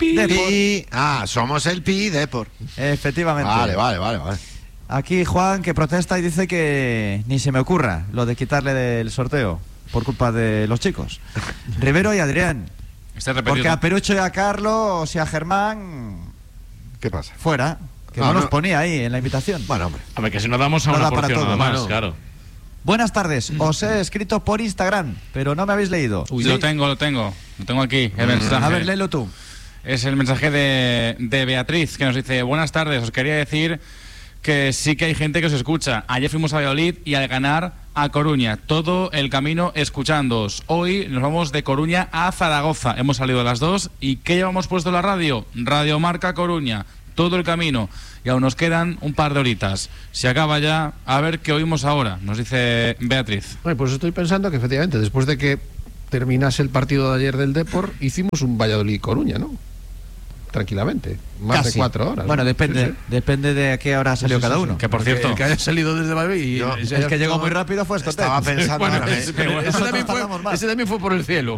Pi. Ah, somos el Pi Depor. Efectivamente. Vale. Aquí Juan, que protesta y dice que ni se me ocurra lo de quitarle del sorteo por culpa de los chicos. Rivero y Adrián. Porque a Perucho y a Carlos y a Germán... ¿Qué pasa? Fuera. Que no los ponía ahí en la invitación. Bueno, hombre. A ver, que si nos damos a una porción nada más, claro. Buenas tardes. Os he escrito por Instagram, pero no me habéis leído. Uy, lo tengo aquí, el mensaje. A ver, léelo tú. Es el mensaje de Beatriz, que nos dice: buenas tardes, os quería decir que sí que hay gente que os escucha. Ayer fuimos a Valladolid y al ganar a Coruña, todo el camino escuchándoos. Hoy nos vamos de Coruña a Zaragoza. Hemos salido a las 2. ¿Y qué llevamos puesto en la radio? Radio Marca Coruña, todo el camino. Y aún nos quedan un par de horitas. Se acaba ya, a ver qué oímos ahora, nos dice Beatriz. Bueno, pues estoy pensando que efectivamente, después de que terminase el partido de ayer del Depor, hicimos un Valladolid-Coruña, ¿no? Tranquilamente, más de 4 horas. Bueno, ¿no? depende de a qué hora salió cada uno. Que por cierto, el que haya salido desde Valladolid y el que llegó muy rápido fue Escotet. Estaba pensando bueno, ese también fue por el cielo.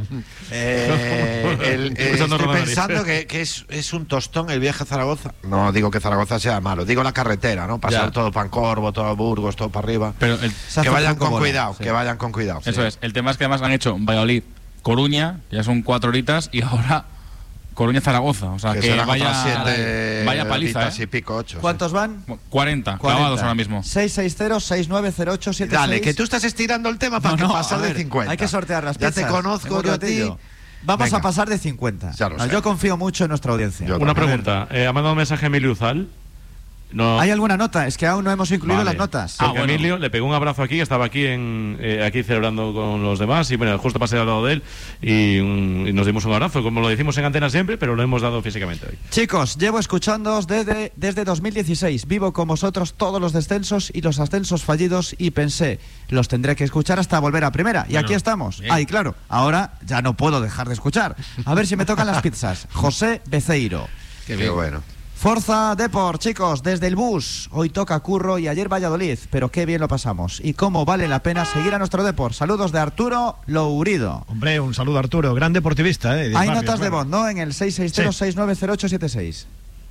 Estoy pensando que es un tostón el viaje a Zaragoza. No digo que Zaragoza sea malo, digo la carretera, ¿no? Pasar todo Pancorbo, todo Burgos, todo para arriba. Pero que vayan con cuidado, que vayan con cuidado. Eso es. El tema es que además han hecho Valladolid, Coruña, ya son 4 horitas, y ahora Coruña-Zaragoza, o sea, que vaya paliza, y pico, 8. ¿Cuántos van? 40 clavados ahora mismo. 660-690876. Dale, que tú estás estirando el tema para pasar de 50. Hay que sortear las piezas. Ya te conozco yo a ti. Vamos a pasar de 50. Yo confío mucho en nuestra audiencia. Una pregunta. Ha mandado un mensaje Emilio Uzal. No. ¿Hay alguna nota? Es que aún no hemos incluido las notas. Porque Emilio le pegó un abrazo aquí, estaba aquí aquí celebrando con los demás y bueno, justo pasé al lado de él y nos dimos un abrazo, como lo decimos en antena siempre, pero lo hemos dado físicamente hoy. Chicos, llevo escuchándoos desde 2016. Vivo con vosotros todos los descensos y los ascensos fallidos y pensé, los tendré que escuchar hasta volver a primera. Y aquí estamos. Ay, claro, ahora ya no puedo dejar de escuchar. A ver si me tocan las pizzas. José Beceiro. Qué bueno. Forza Depor, chicos, desde el bus. Hoy toca Curro y ayer Valladolid, pero qué bien lo pasamos. Y cómo vale la pena seguir a nuestro Depor. Saludos de Arturo Lourido. Hombre, un saludo a Arturo, gran deportivista. Hay notas de voz, ¿no? En el 660-690876.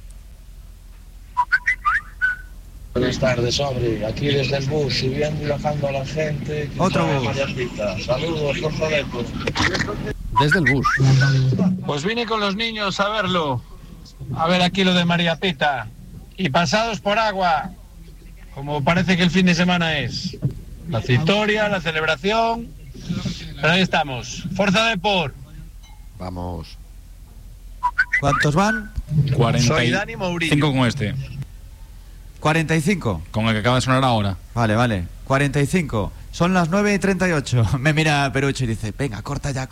Buenas tardes, hombre. Aquí desde el bus, subiendo y bajando a la gente. Otro bus. Saludos, Forza Depor. Desde el bus. Pues vine con los niños a verlo. A ver aquí lo de María Pita. Y pasados por agua, como parece que el fin de semana es. La victoria, la celebración. Pero ahí estamos. Forza Depor. Vamos. ¿Cuántos van? 45 con este. 45. Con el que acaba de sonar ahora. Vale. 45. Son las 9:38. Me mira Perucho y dice, venga, corta ya.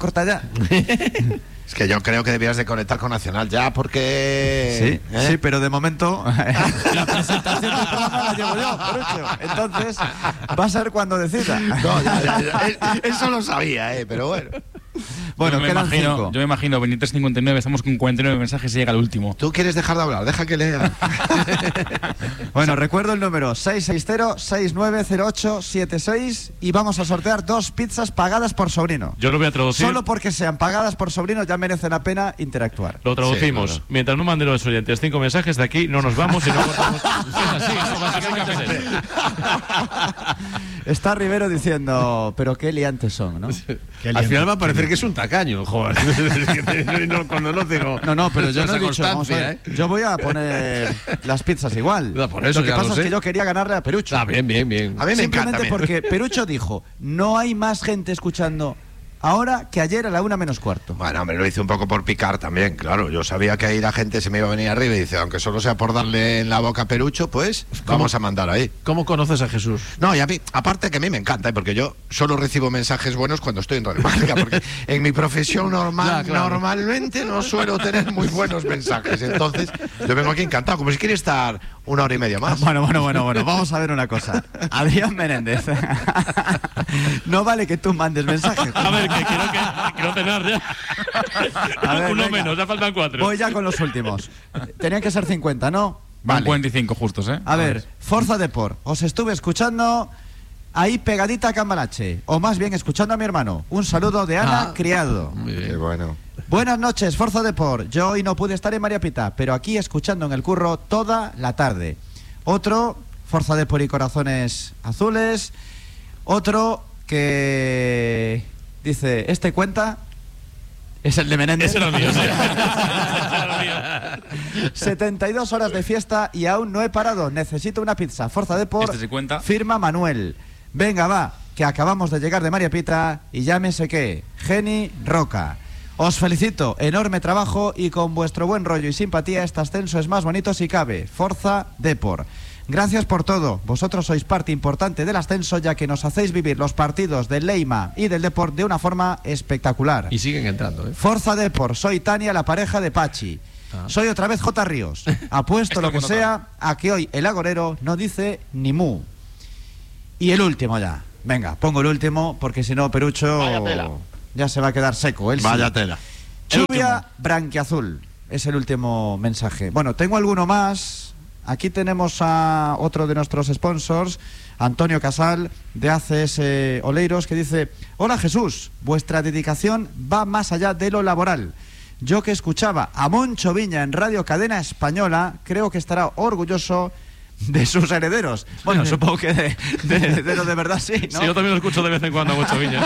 Es que yo creo que debías de conectar con Nacional ya, porque... Sí, pero de momento la presentación del programa la llevo yo, Perucho. Entonces, va a ser cuando decida. No, eso lo sabía, pero bueno. Bueno, yo me imagino 23:59, estamos con 49 mensajes y llega el último. Tú quieres dejar de hablar, deja que lea. Bueno, recuerdo el número 660-690876 y vamos a sortear 2 pizzas pagadas por sobrino. Yo lo voy a traducir. Solo porque sean pagadas por sobrino ya merece la pena interactuar. Lo traducimos. Sí, claro. Mientras no manden los oyentes 5 mensajes de aquí, no nos vamos y no cortamos. Es así, básicamente. Está Rivero diciendo, pero qué liantes son, ¿no? Al final va a parecer que es un tacaño, joder. Cuando no digo. No, pero yo no he dicho, vamos a ver, yo voy a poner las pizzas igual. No, por eso lo que pasa es que yo quería ganarle a Perucho. Bien. A mí me encanta. Simplemente porque Perucho dijo, no hay más gente escuchando ahora que ayer a la 1:15. Bueno, me lo hice un poco por picar también, claro. Yo sabía que ahí la gente se me iba a venir arriba y dice, aunque solo sea por darle en la boca a Perucho, pues vamos a mandar ahí. ¿Cómo conoces a Jesús? No, y a mí, aparte que a mí me encanta, porque yo solo recibo mensajes buenos cuando estoy en Radio Mágica, porque en mi profesión normalmente no suelo tener muy buenos mensajes. Entonces, yo vengo aquí encantado, como si quiere estar 1 hora y media más. Bueno, vamos a ver una cosa. Adrián Menéndez. No vale que tú mandes mensajes. A ver, que quiero cenar ya. A ver, uno venga. menos, ya faltan 4. Voy ya con los últimos. Tenían que ser 50, ¿no? Van 45 justos, A ver, Forza Depor. Os estuve escuchando ahí pegadita a Cambalache, o más bien escuchando a mi hermano. Un saludo de Ana Criado. Qué bueno. Buenas noches, Forza Deport. Yo hoy no pude estar en María Pita, pero aquí escuchando en el curro toda la tarde. Otro, Forza Deport y Corazones Azules. Otro que dice, este cuenta... Es el de Menéndez. Ese era el mío, sí. 72 horas de fiesta y aún no he parado. Necesito una pizza. Forza Deport. Este se cuenta. Firma Manuel. Venga, va, que acabamos de llegar de María Pita y llámese qué. Geni Roca. Os felicito, enorme trabajo y con vuestro buen rollo y simpatía este ascenso es más bonito si cabe. Forza Deport. Gracias por todo. Vosotros sois parte importante del ascenso ya que nos hacéis vivir los partidos del Leima y del Deport de una forma espectacular. Y siguen entrando, ¿eh? Forza Deport, soy Tania, la pareja de Pachi. Soy otra vez J. Ríos. Apuesto lo que sea a que hoy el agorero no dice ni mu. Y el último ya. Venga, pongo el último porque si no Perucho ya se va a quedar seco. Él Vaya sí. tela. Lluvia branquiazul. Es el último mensaje. Bueno, tengo alguno más. Aquí tenemos a otro de nuestros sponsors, Antonio Casal, de ACS Oleiros, que dice: hola Jesús, vuestra dedicación va más allá de lo laboral. Yo que escuchaba a Moncho Viña en Radio Cadena Española, creo que estará orgulloso de sus herederos. Bueno, supongo que de herederos de verdad sí, ¿no? Sí, yo también lo escucho de vez en cuando, Moncho Viña.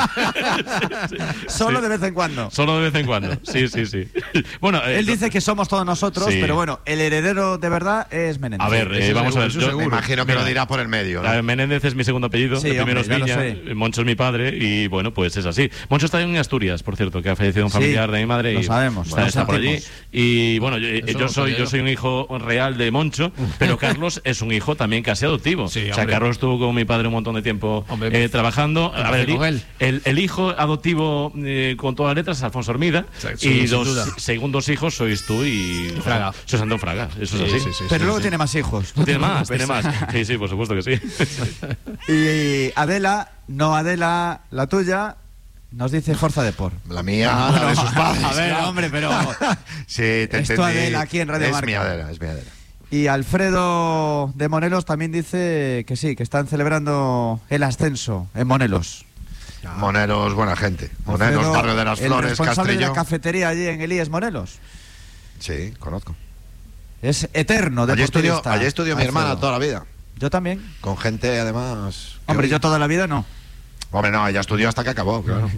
Solo de vez en cuando. Solo de vez en cuando, sí. Bueno, él dice que somos todos nosotros, sí. Pero bueno, el heredero de verdad es Menéndez. A ver, vamos a ver. Yo me imagino que lo dirá por el medio, ¿no? Menéndez es mi segundo apellido, Sí, el primero hombre, es Viña, Moncho es mi padre y bueno, pues es así. Moncho está en Asturias, por cierto, que ha fallecido un familiar de mi madre. Lo y sabemos, está por allí. Y bueno, Eso yo soy un hijo real de Moncho, pero Carlos es un hijo también casi adoptivo. Sí, o sea, hombre. Carlos estuvo con mi padre un montón de tiempo trabajando. A ver, con él. el hijo adoptivo con todas las letras es Alfonso Hermida. Sí, y sin duda. segundos hijos sois tú y Fraga. sois Andón Fraga. Eso es así. Pero luego tiene más hijos. Tiene más. Sí, por supuesto que sí. Y Adela, no Adela, la tuya, nos dice Forza Deport. La mía, la de sus padres. A ver, hombre, pero... Sí, te Esto entendí. Adela aquí en Radio es Marca. mi Adela. Y Alfredo de Monelos también dice que sí, que están celebrando el ascenso en Monelos. Monelos, buena gente. Monelos, Alfredo, Barrio de las Flores, el responsable de la Castellón. cafetería allí en Elías Monelos. Sí, conozco. Es eterno Allí deportista. estudió mi Alfredo. hermana toda la vida. Yo también. Con gente, además... Hombre, yo toda la vida no. Hombre, no, ella estudió hasta que acabó, claro.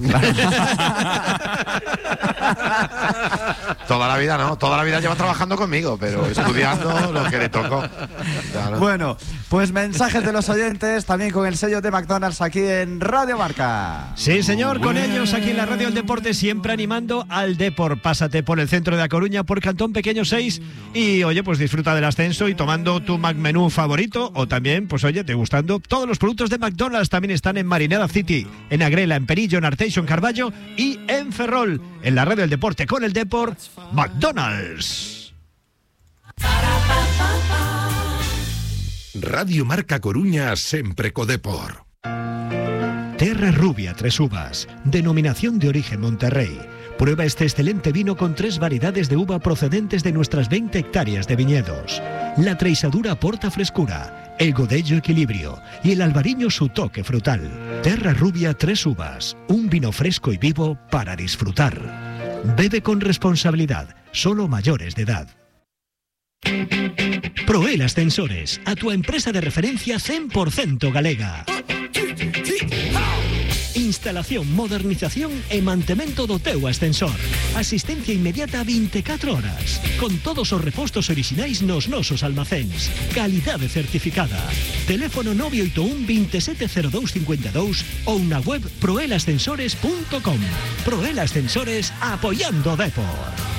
Toda la vida no, toda la vida lleva trabajando conmigo, pero estudiando lo que le tocó. Claro. Bueno, pues mensajes de los oyentes también con el sello de McDonald's aquí en Radio Marca. Sí, señor, con ellos aquí en la Radio del Deporte, siempre animando al Deport. Pásate por el centro de A Coruña, por Cantón Pequeño 6 y, oye, pues disfruta del ascenso y tomando tu McMenú favorito o también, pues oye, degustando todos los productos de McDonald's. También están en Marineda City, en Agrela, en Perillo, en Arteixo, en Carballo y en Ferrol. En la Radio del Deporte con el Deport, McDonald's. Radio Marca Coruña, sempre co Depor. Terra Rubia Tres Uvas, denominación de origen Monterrey. Prueba este excelente vino con 3 variedades de uva procedentes de nuestras 20 hectáreas de viñedos. La Treisadura aporta frescura, el Godello equilibrio y el Albariño su toque frutal. Terra Rubia Tres Uvas, un vino fresco y vivo para disfrutar. Bebe con responsabilidad, solo mayores de edad. Proel Ascensores, a tu empresa de referencia 100% galega. Instalación, modernización e mantemento do teu ascensor. Asistencia inmediata 24 horas. Con todos os repostos orixinais nos nosos almacéns. Calidade certificada. Teléfono 981 270252 ou na web proelascensores.com. Proel Ascensores, apoyando Depor.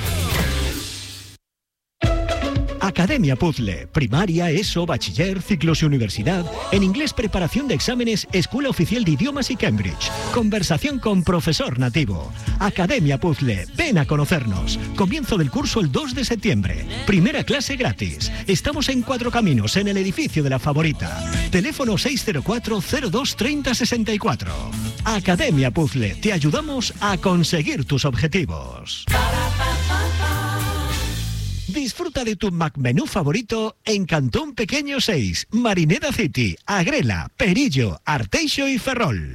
Academia Puzzle, primaria, ESO, bachiller, ciclos y universidad. En inglés, preparación de exámenes, Escuela Oficial de Idiomas y Cambridge. Conversación con profesor nativo. Academia Puzzle, ven a conocernos. Comienzo del curso el 2 de septiembre. Primera clase gratis. Estamos en Cuatro Caminos, en el edificio de La Favorita. Teléfono 604 02 30 64. Academia Puzzle, te ayudamos a conseguir tus objetivos. Disfruta de tu McMenú favorito en Cantón Pequeño 6, Marineda City, Agrela, Perillo, Arteixo y Ferrol.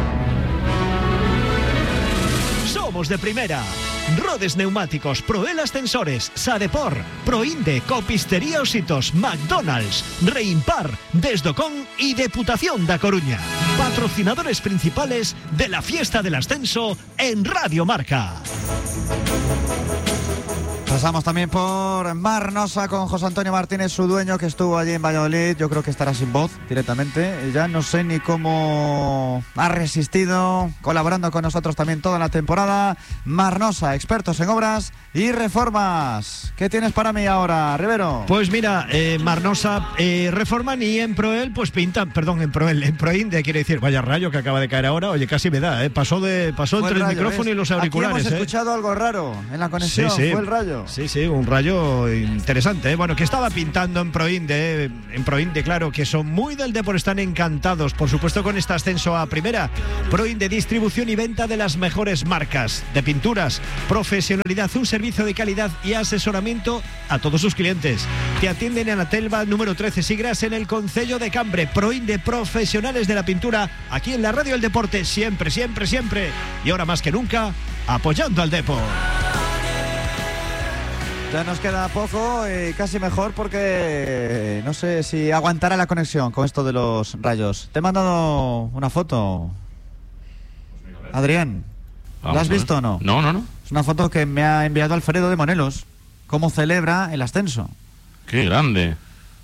Somos de primera. Rodes Neumáticos, Proel Ascensores, Sadepor, Proinde, Copistería Ositos, McDonald's, Reimpar, Desdocón y Deputación da Coruña. Patrocinadores principales de la fiesta del ascenso en Radio Marca. Pasamos también por Marnosa con José Antonio Martínez, su dueño, que estuvo allí en Valladolid. Yo creo que estará sin voz directamente. Ya no sé ni cómo ha resistido, colaborando con nosotros también toda la temporada. Marnosa, expertos en obras y reformas. ¿Qué tienes para mí ahora, Rivero? Pues mira, Marnosa reforman y en Proel pues pintan, perdón, en Proinde quiere decir, vaya rayo que acaba de caer ahora. Oye, casi me da, pasó entre el micrófono y los auriculares. Aquí hemos escuchado algo raro en la conexión, sí. Fue el rayo. Sí, un rayo interesante, Bueno, que estaba pintando en Proinde, claro, que son muy del Depor, están encantados, por supuesto, con este ascenso a primera. Proinde, distribución y venta de las mejores marcas de pinturas, profesionalidad, un servicio de calidad y asesoramiento a todos sus clientes. Te atienden en la Telva número 13 Sigras, en el Concello de Cambre. Proinde, profesionales de la pintura, aquí en la Radio del Deporte, siempre. Y ahora más que nunca, apoyando al Depor. Ya nos queda poco y casi mejor porque no sé si aguantará la conexión con esto de los rayos. Te he mandado una foto, Adrián. ¿La has visto o no? No. Es una foto que me ha enviado Alfredo de Monelos. Cómo celebra el ascenso. Qué grande.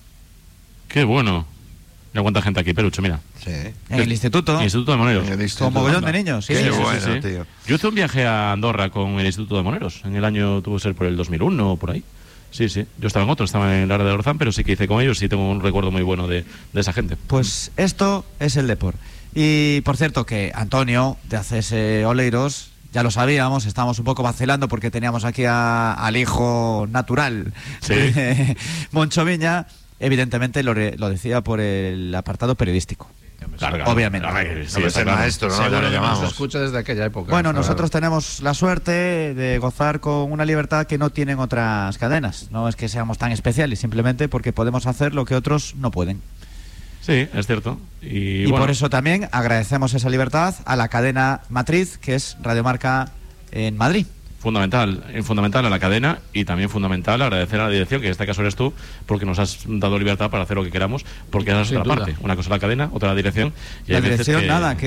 Qué bueno. Mira cuánta gente aquí, Perucho, mira. Sí. En el instituto. En el Instituto de Moneros. Con mogollón de niños. Sí, bueno, tío. Yo hice un viaje a Andorra con el Instituto de Moneros. En el año, tuvo que ser por el 2001 o por ahí. Sí. Yo estaba en otro, estaba en la área de Orzán, pero sí que hice con ellos y tengo un recuerdo muy bueno de esa gente. Pues esto es el Depor. Y por cierto que Antonio, de ACS Oleiros, ya lo sabíamos, estábamos un poco vacilando porque teníamos aquí al hijo natural de Moncho Viña. Evidentemente lo decía por el apartado periodístico. Obviamente. Es el maestro, ¿no? Ya lo llamamos. Nos escucha desde aquella época. Bueno, nosotros tenemos la suerte de gozar con una libertad que no tienen otras cadenas. No es que seamos tan especiales, simplemente porque podemos hacer lo que otros no pueden. Sí, es cierto. Y bueno, por eso también agradecemos esa libertad a la cadena matriz, que es Radio Marca en Madrid. Fundamental a la cadena y también fundamental agradecer a la dirección, que en este caso eres tú, porque nos has dado libertad para hacer lo que queramos, porque esa es otra parte. Una cosa es la cadena, otra la dirección. Y la dirección,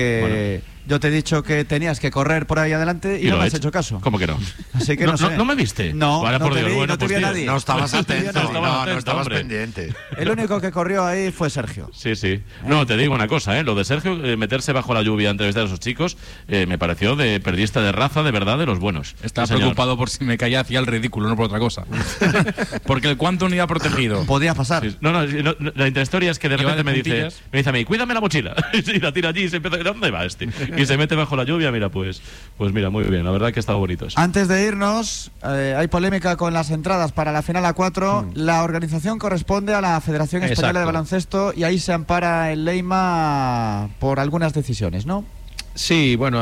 yo te he dicho que tenías que correr por ahí adelante y no me has hecho caso. ¿Cómo que no? Así que no sé. ¿No me viste? No, vale, no por te Dios. vi, Bueno, no te vi a nadie. No estabas atento, no estabas hombre. pendiente. El único que corrió ahí fue Sergio. Sí. No, te digo una cosa, lo de Sergio, meterse bajo la lluvia a entrevistar a esos chicos, me pareció de periodista de raza, de verdad, de los buenos. Estaba preocupado por si me caía hacia el ridículo, no por otra cosa. Porque el cuánto unidad protegido. Podía pasar. Sí. No, la intrahistoria es que de repente me dice a mí, cuídame la mochila. Y la tira allí y se empieza, ¿dónde va este? Y se mete bajo la lluvia, mira, pues mira, muy bien, la verdad que ha estado bonito eso. Antes de irnos, hay polémica con las entradas para la final A4. La organización corresponde a la Federación Española de Baloncesto y ahí se ampara el Leima por algunas decisiones, ¿no? Sí, bueno,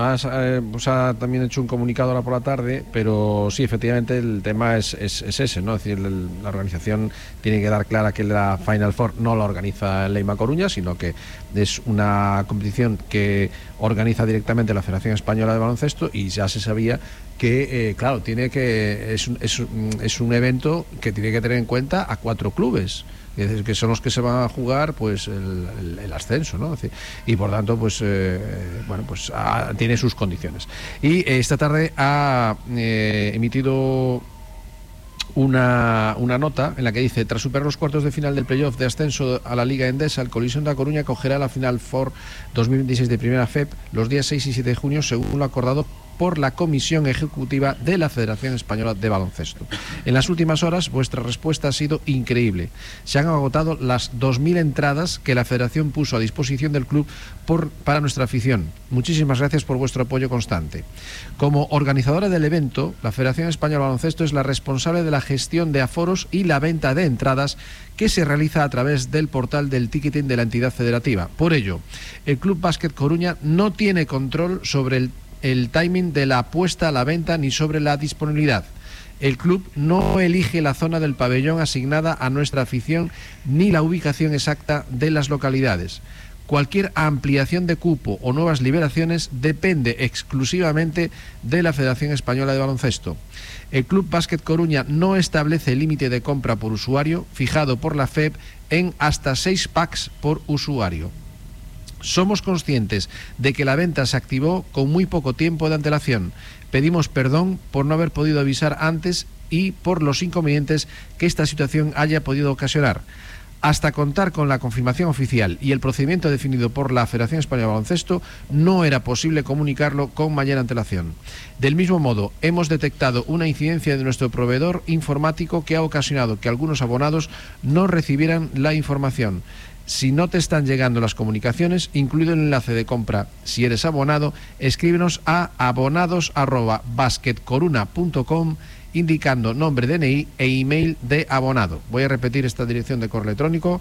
ha también hecho un comunicado ahora por la tarde, pero sí, efectivamente el tema es ese, ¿no? Es decir, la organización tiene que dar clara que la Final Four no la organiza el Leima Coruña, sino que es una competición que organiza directamente la Federación Española de Baloncesto y ya se sabía que, claro, es un evento que tiene que tener en cuenta a 4 clubes. Que son los que se van a jugar pues el ascenso, ¿no? Y por tanto tiene sus condiciones. Y esta tarde ha emitido una nota en la que dice: tras superar los cuartos de final del playoff de ascenso a la Liga Endesa, el Colisión da Coruña acogerá la Final Four 2026 de Primera FEP los días 6 y 7 de junio, según lo acordado por la Comisión Ejecutiva de la Federación Española de Baloncesto. En las últimas horas vuestra respuesta ha sido increíble. Se han agotado las 2.000 entradas que la Federación puso a disposición del club para nuestra afición. Muchísimas gracias por vuestro apoyo constante. Como organizadora del evento, la Federación Española de Baloncesto es la responsable de la gestión de aforos y la venta de entradas que se realiza a través del portal del ticketing de la entidad federativa. Por ello, el Club Básquet Coruña no tiene control sobre el el timing de la puesta a la venta ni sobre la disponibilidad. El club no elige la zona del pabellón asignada a nuestra afición ni la ubicación exacta de las localidades. Cualquier ampliación de cupo o nuevas liberaciones depende exclusivamente de la Federación Española de Baloncesto. El Club Básquet Coruña no establece límite de compra por usuario, fijado por la FEB en hasta 6 packs por usuario. Somos conscientes de que la venta se activó con muy poco tiempo de antelación. Pedimos perdón por no haber podido avisar antes y por los inconvenientes que esta situación haya podido ocasionar. Hasta contar con la confirmación oficial y el procedimiento definido por la Federación Española de Baloncesto, no era posible comunicarlo con mayor antelación. Del mismo modo, hemos detectado una incidencia de nuestro proveedor informático que ha ocasionado que algunos abonados no recibieran la información. Si no te están llegando las comunicaciones, incluido el enlace de compra, si eres abonado, escríbenos a abonados@basketcoruna.com indicando nombre, DNI e email de abonado. Voy a repetir esta dirección de correo electrónico: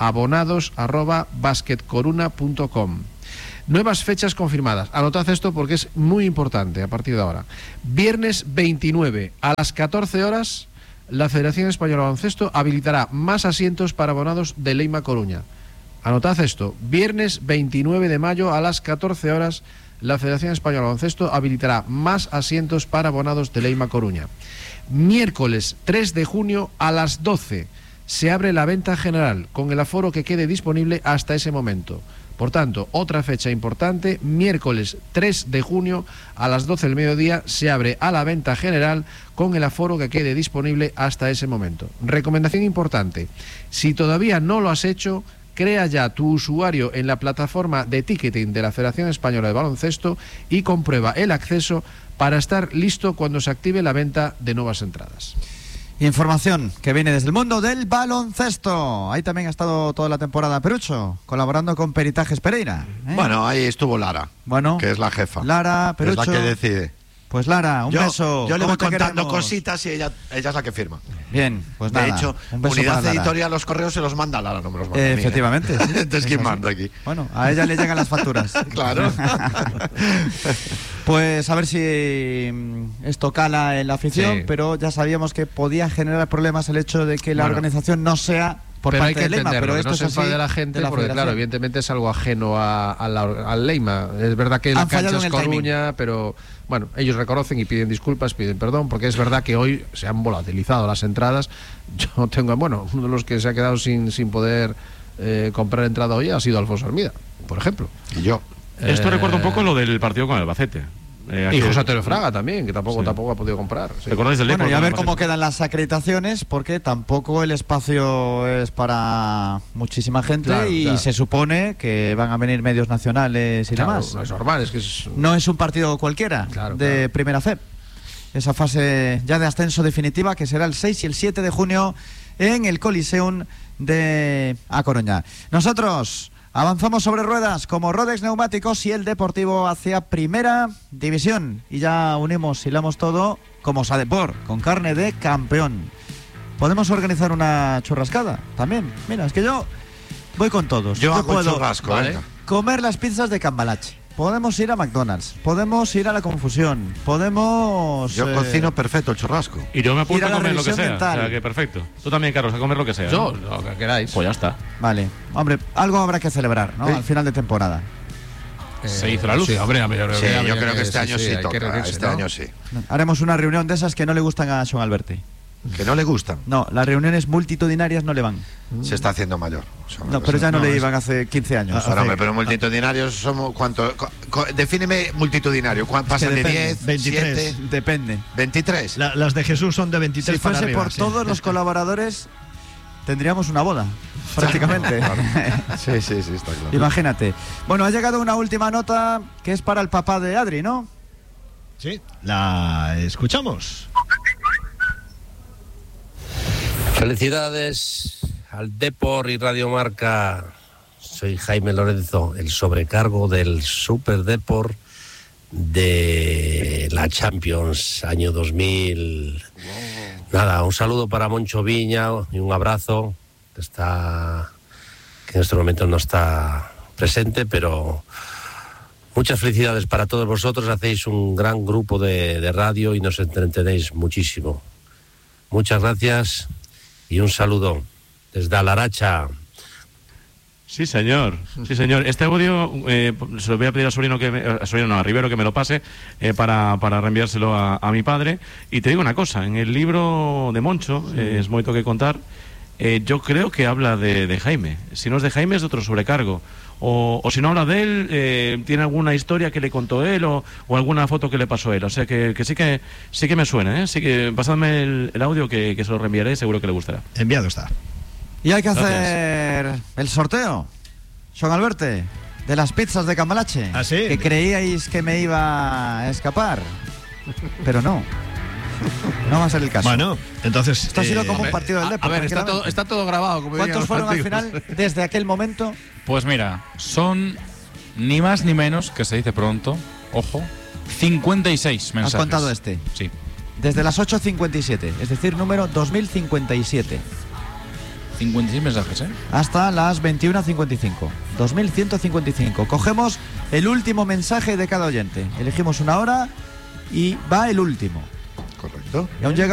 abonados@basketcoruna.com. Nuevas fechas confirmadas. Anotad esto porque es muy importante a partir de ahora. Viernes 29 a las 14 horas, la Federación Española de Baloncesto habilitará más asientos para abonados de Leima Coruña. Anotad esto: viernes 29 de mayo a las 14 horas, la Federación Española de Baloncesto habilitará más asientos para abonados de Leima Coruña. Miércoles 3 de junio a las 12 se abre la venta general con el aforo que quede disponible hasta ese momento. Por tanto, otra fecha importante: miércoles 3 de junio a las 12 del mediodía se abre a la venta general con el aforo que quede disponible hasta ese momento. Recomendación importante: si todavía no lo has hecho, crea ya tu usuario en la plataforma de ticketing de la Federación Española de Baloncesto y comprueba el acceso para estar listo cuando se active la venta de nuevas entradas. Información que viene desde el mundo del baloncesto. Ahí también ha estado toda la temporada Perucho, colaborando con Peritajes Pereira. Bueno, ahí estuvo Lara, que es la jefa. Lara, Perucho. Es la que decide. Pues Lara, un beso. Yo le voy contando queremos? Cositas y ella es la que firma. Bien, pues nada. De hecho, un beso Unidad para Lara. Editorial, los correos se los manda Lara, no me los manda a mí, Efectivamente. Sí. Entonces, ¿quién manda aquí? Bueno, a ella le llegan las facturas. Claro. Pues a ver si esto cala en la afición, Sí. pero ya sabíamos que podía generar problemas el hecho de que la organización no sea por pero hay parte que de Leima, entenderlo, pero que esto no es se así enfade la gente, de la porque claro, federación. evidentemente es algo ajeno al Leima. Es verdad que la Han fallado cancha es en el Coruña, pero bueno, ellos reconocen y piden disculpas, piden perdón, porque es verdad que hoy se han volatilizado las entradas. Yo tengo, uno de los que se ha quedado sin poder comprar entrada hoy ha sido Alfonso Armida, por ejemplo. Y yo. Esto recuerda un poco lo del partido con el Albacete. Y José Antonio Fraga también, que tampoco ha podido comprar. Sí. ¿Recordáis del Bueno, Depor? y a ver cómo quedan las acreditaciones, porque tampoco el espacio es para muchísima gente. Claro, y claro. se supone que van a venir medios nacionales y Claro, demás. no es normal, es que es... No es un partido cualquiera de Primera FEB. Esa fase ya de ascenso definitiva, que será el 6 y el 7 de junio en el Coliseum de A Coruña. Nosotros avanzamos sobre ruedas como Rodex Neumáticos y el Deportivo hacia Primera División. Y ya unimos, hilamos todo como Sadepor, con carne de campeón. Podemos organizar una churrascada también. Mira, es que yo voy con todos. Yo hago puedo churrasco, venga. comer las pizzas de Cambalache. Podemos ir a McDonald's, podemos ir a La Confusión, podemos... Yo cocino perfecto el churrasco. Y yo me Ir apunto a a la comer lo que revisión sea. mental. O sea, que perfecto. Tú también, Carlos, a comer lo que sea. Yo, ¿no? lo que queráis. Pues ya está. Vale, hombre, algo habrá que celebrar, ¿no? Sí. Al final de temporada. Se hizo la luz. Sí, hombre, Sí, yo creo que este año sí hay que toca. reunirse, Este ¿no? año sí. Haremos una reunión de esas que no le gustan a Sean Alberti. Que no le gustan. No, las reuniones multitudinarias no le van. Se está haciendo mayor. No, pero ya no le iban hace 15 años. Ahora, hombre, pero multitudinarios somos ¿cuánto? Defíneme multitudinario. ¿Pasan de 10? 23. 7? Depende. 23. Las de Jesús son de 23 Si para fuese arriba, por sí. todos los colaboradores, tendríamos una boda, prácticamente. Sí, está claro. Imagínate. Bueno, ha llegado una última nota que es para el papá de Adri, ¿no? Sí, la escuchamos. Felicidades al Depor y Radio Marca. Soy Jaime Lorenzo, el sobrecargo del Super Depor de la Champions año 2000. Nada, un saludo para Moncho Viña y un abrazo, que en este momento no está presente, pero Muchas felicidades para todos vosotros, hacéis un gran grupo de radio y nos entretenéis muchísimo. Muchas gracias y un saludo desde Alaracha. Sí, señor. Sí, señor. Este audio se lo voy a pedir a Rivero que me lo pase para reenviárselo a mi padre. Y te digo una cosa, en el libro de Moncho, Es moito que contar, yo creo que habla de Jaime. Si no es de Jaime, es de otro sobrecargo. O si no habla de él, tiene alguna historia que le contó él o alguna foto que le pasó él. O sea que sí que me suena, ¿eh? Sí que pasadme el audio que se lo reenviaré, seguro que le gustará. Enviado está. Y hay que hacer el sorteo, Joan Alberto, de las pizzas de Cambalache. ¿Ah, sí? Que creíais que me iba a escapar, pero no. No va a ser el caso. Bueno, entonces... Esto ha sido como un partido del Depor. A ver, está todo grabado. Como ¿Cuántos fueron al final desde aquel momento? Pues mira, son ni más ni menos, que se dice pronto, ojo, 56 mensajes. ¿Has contado este? Sí. Desde las 8:57, es decir, número 2057. 56 mensajes, ¿eh? Hasta las 21:55. 2155. Cogemos el último mensaje de cada oyente. Elegimos una hora y va el último. Correcto. Y aún llega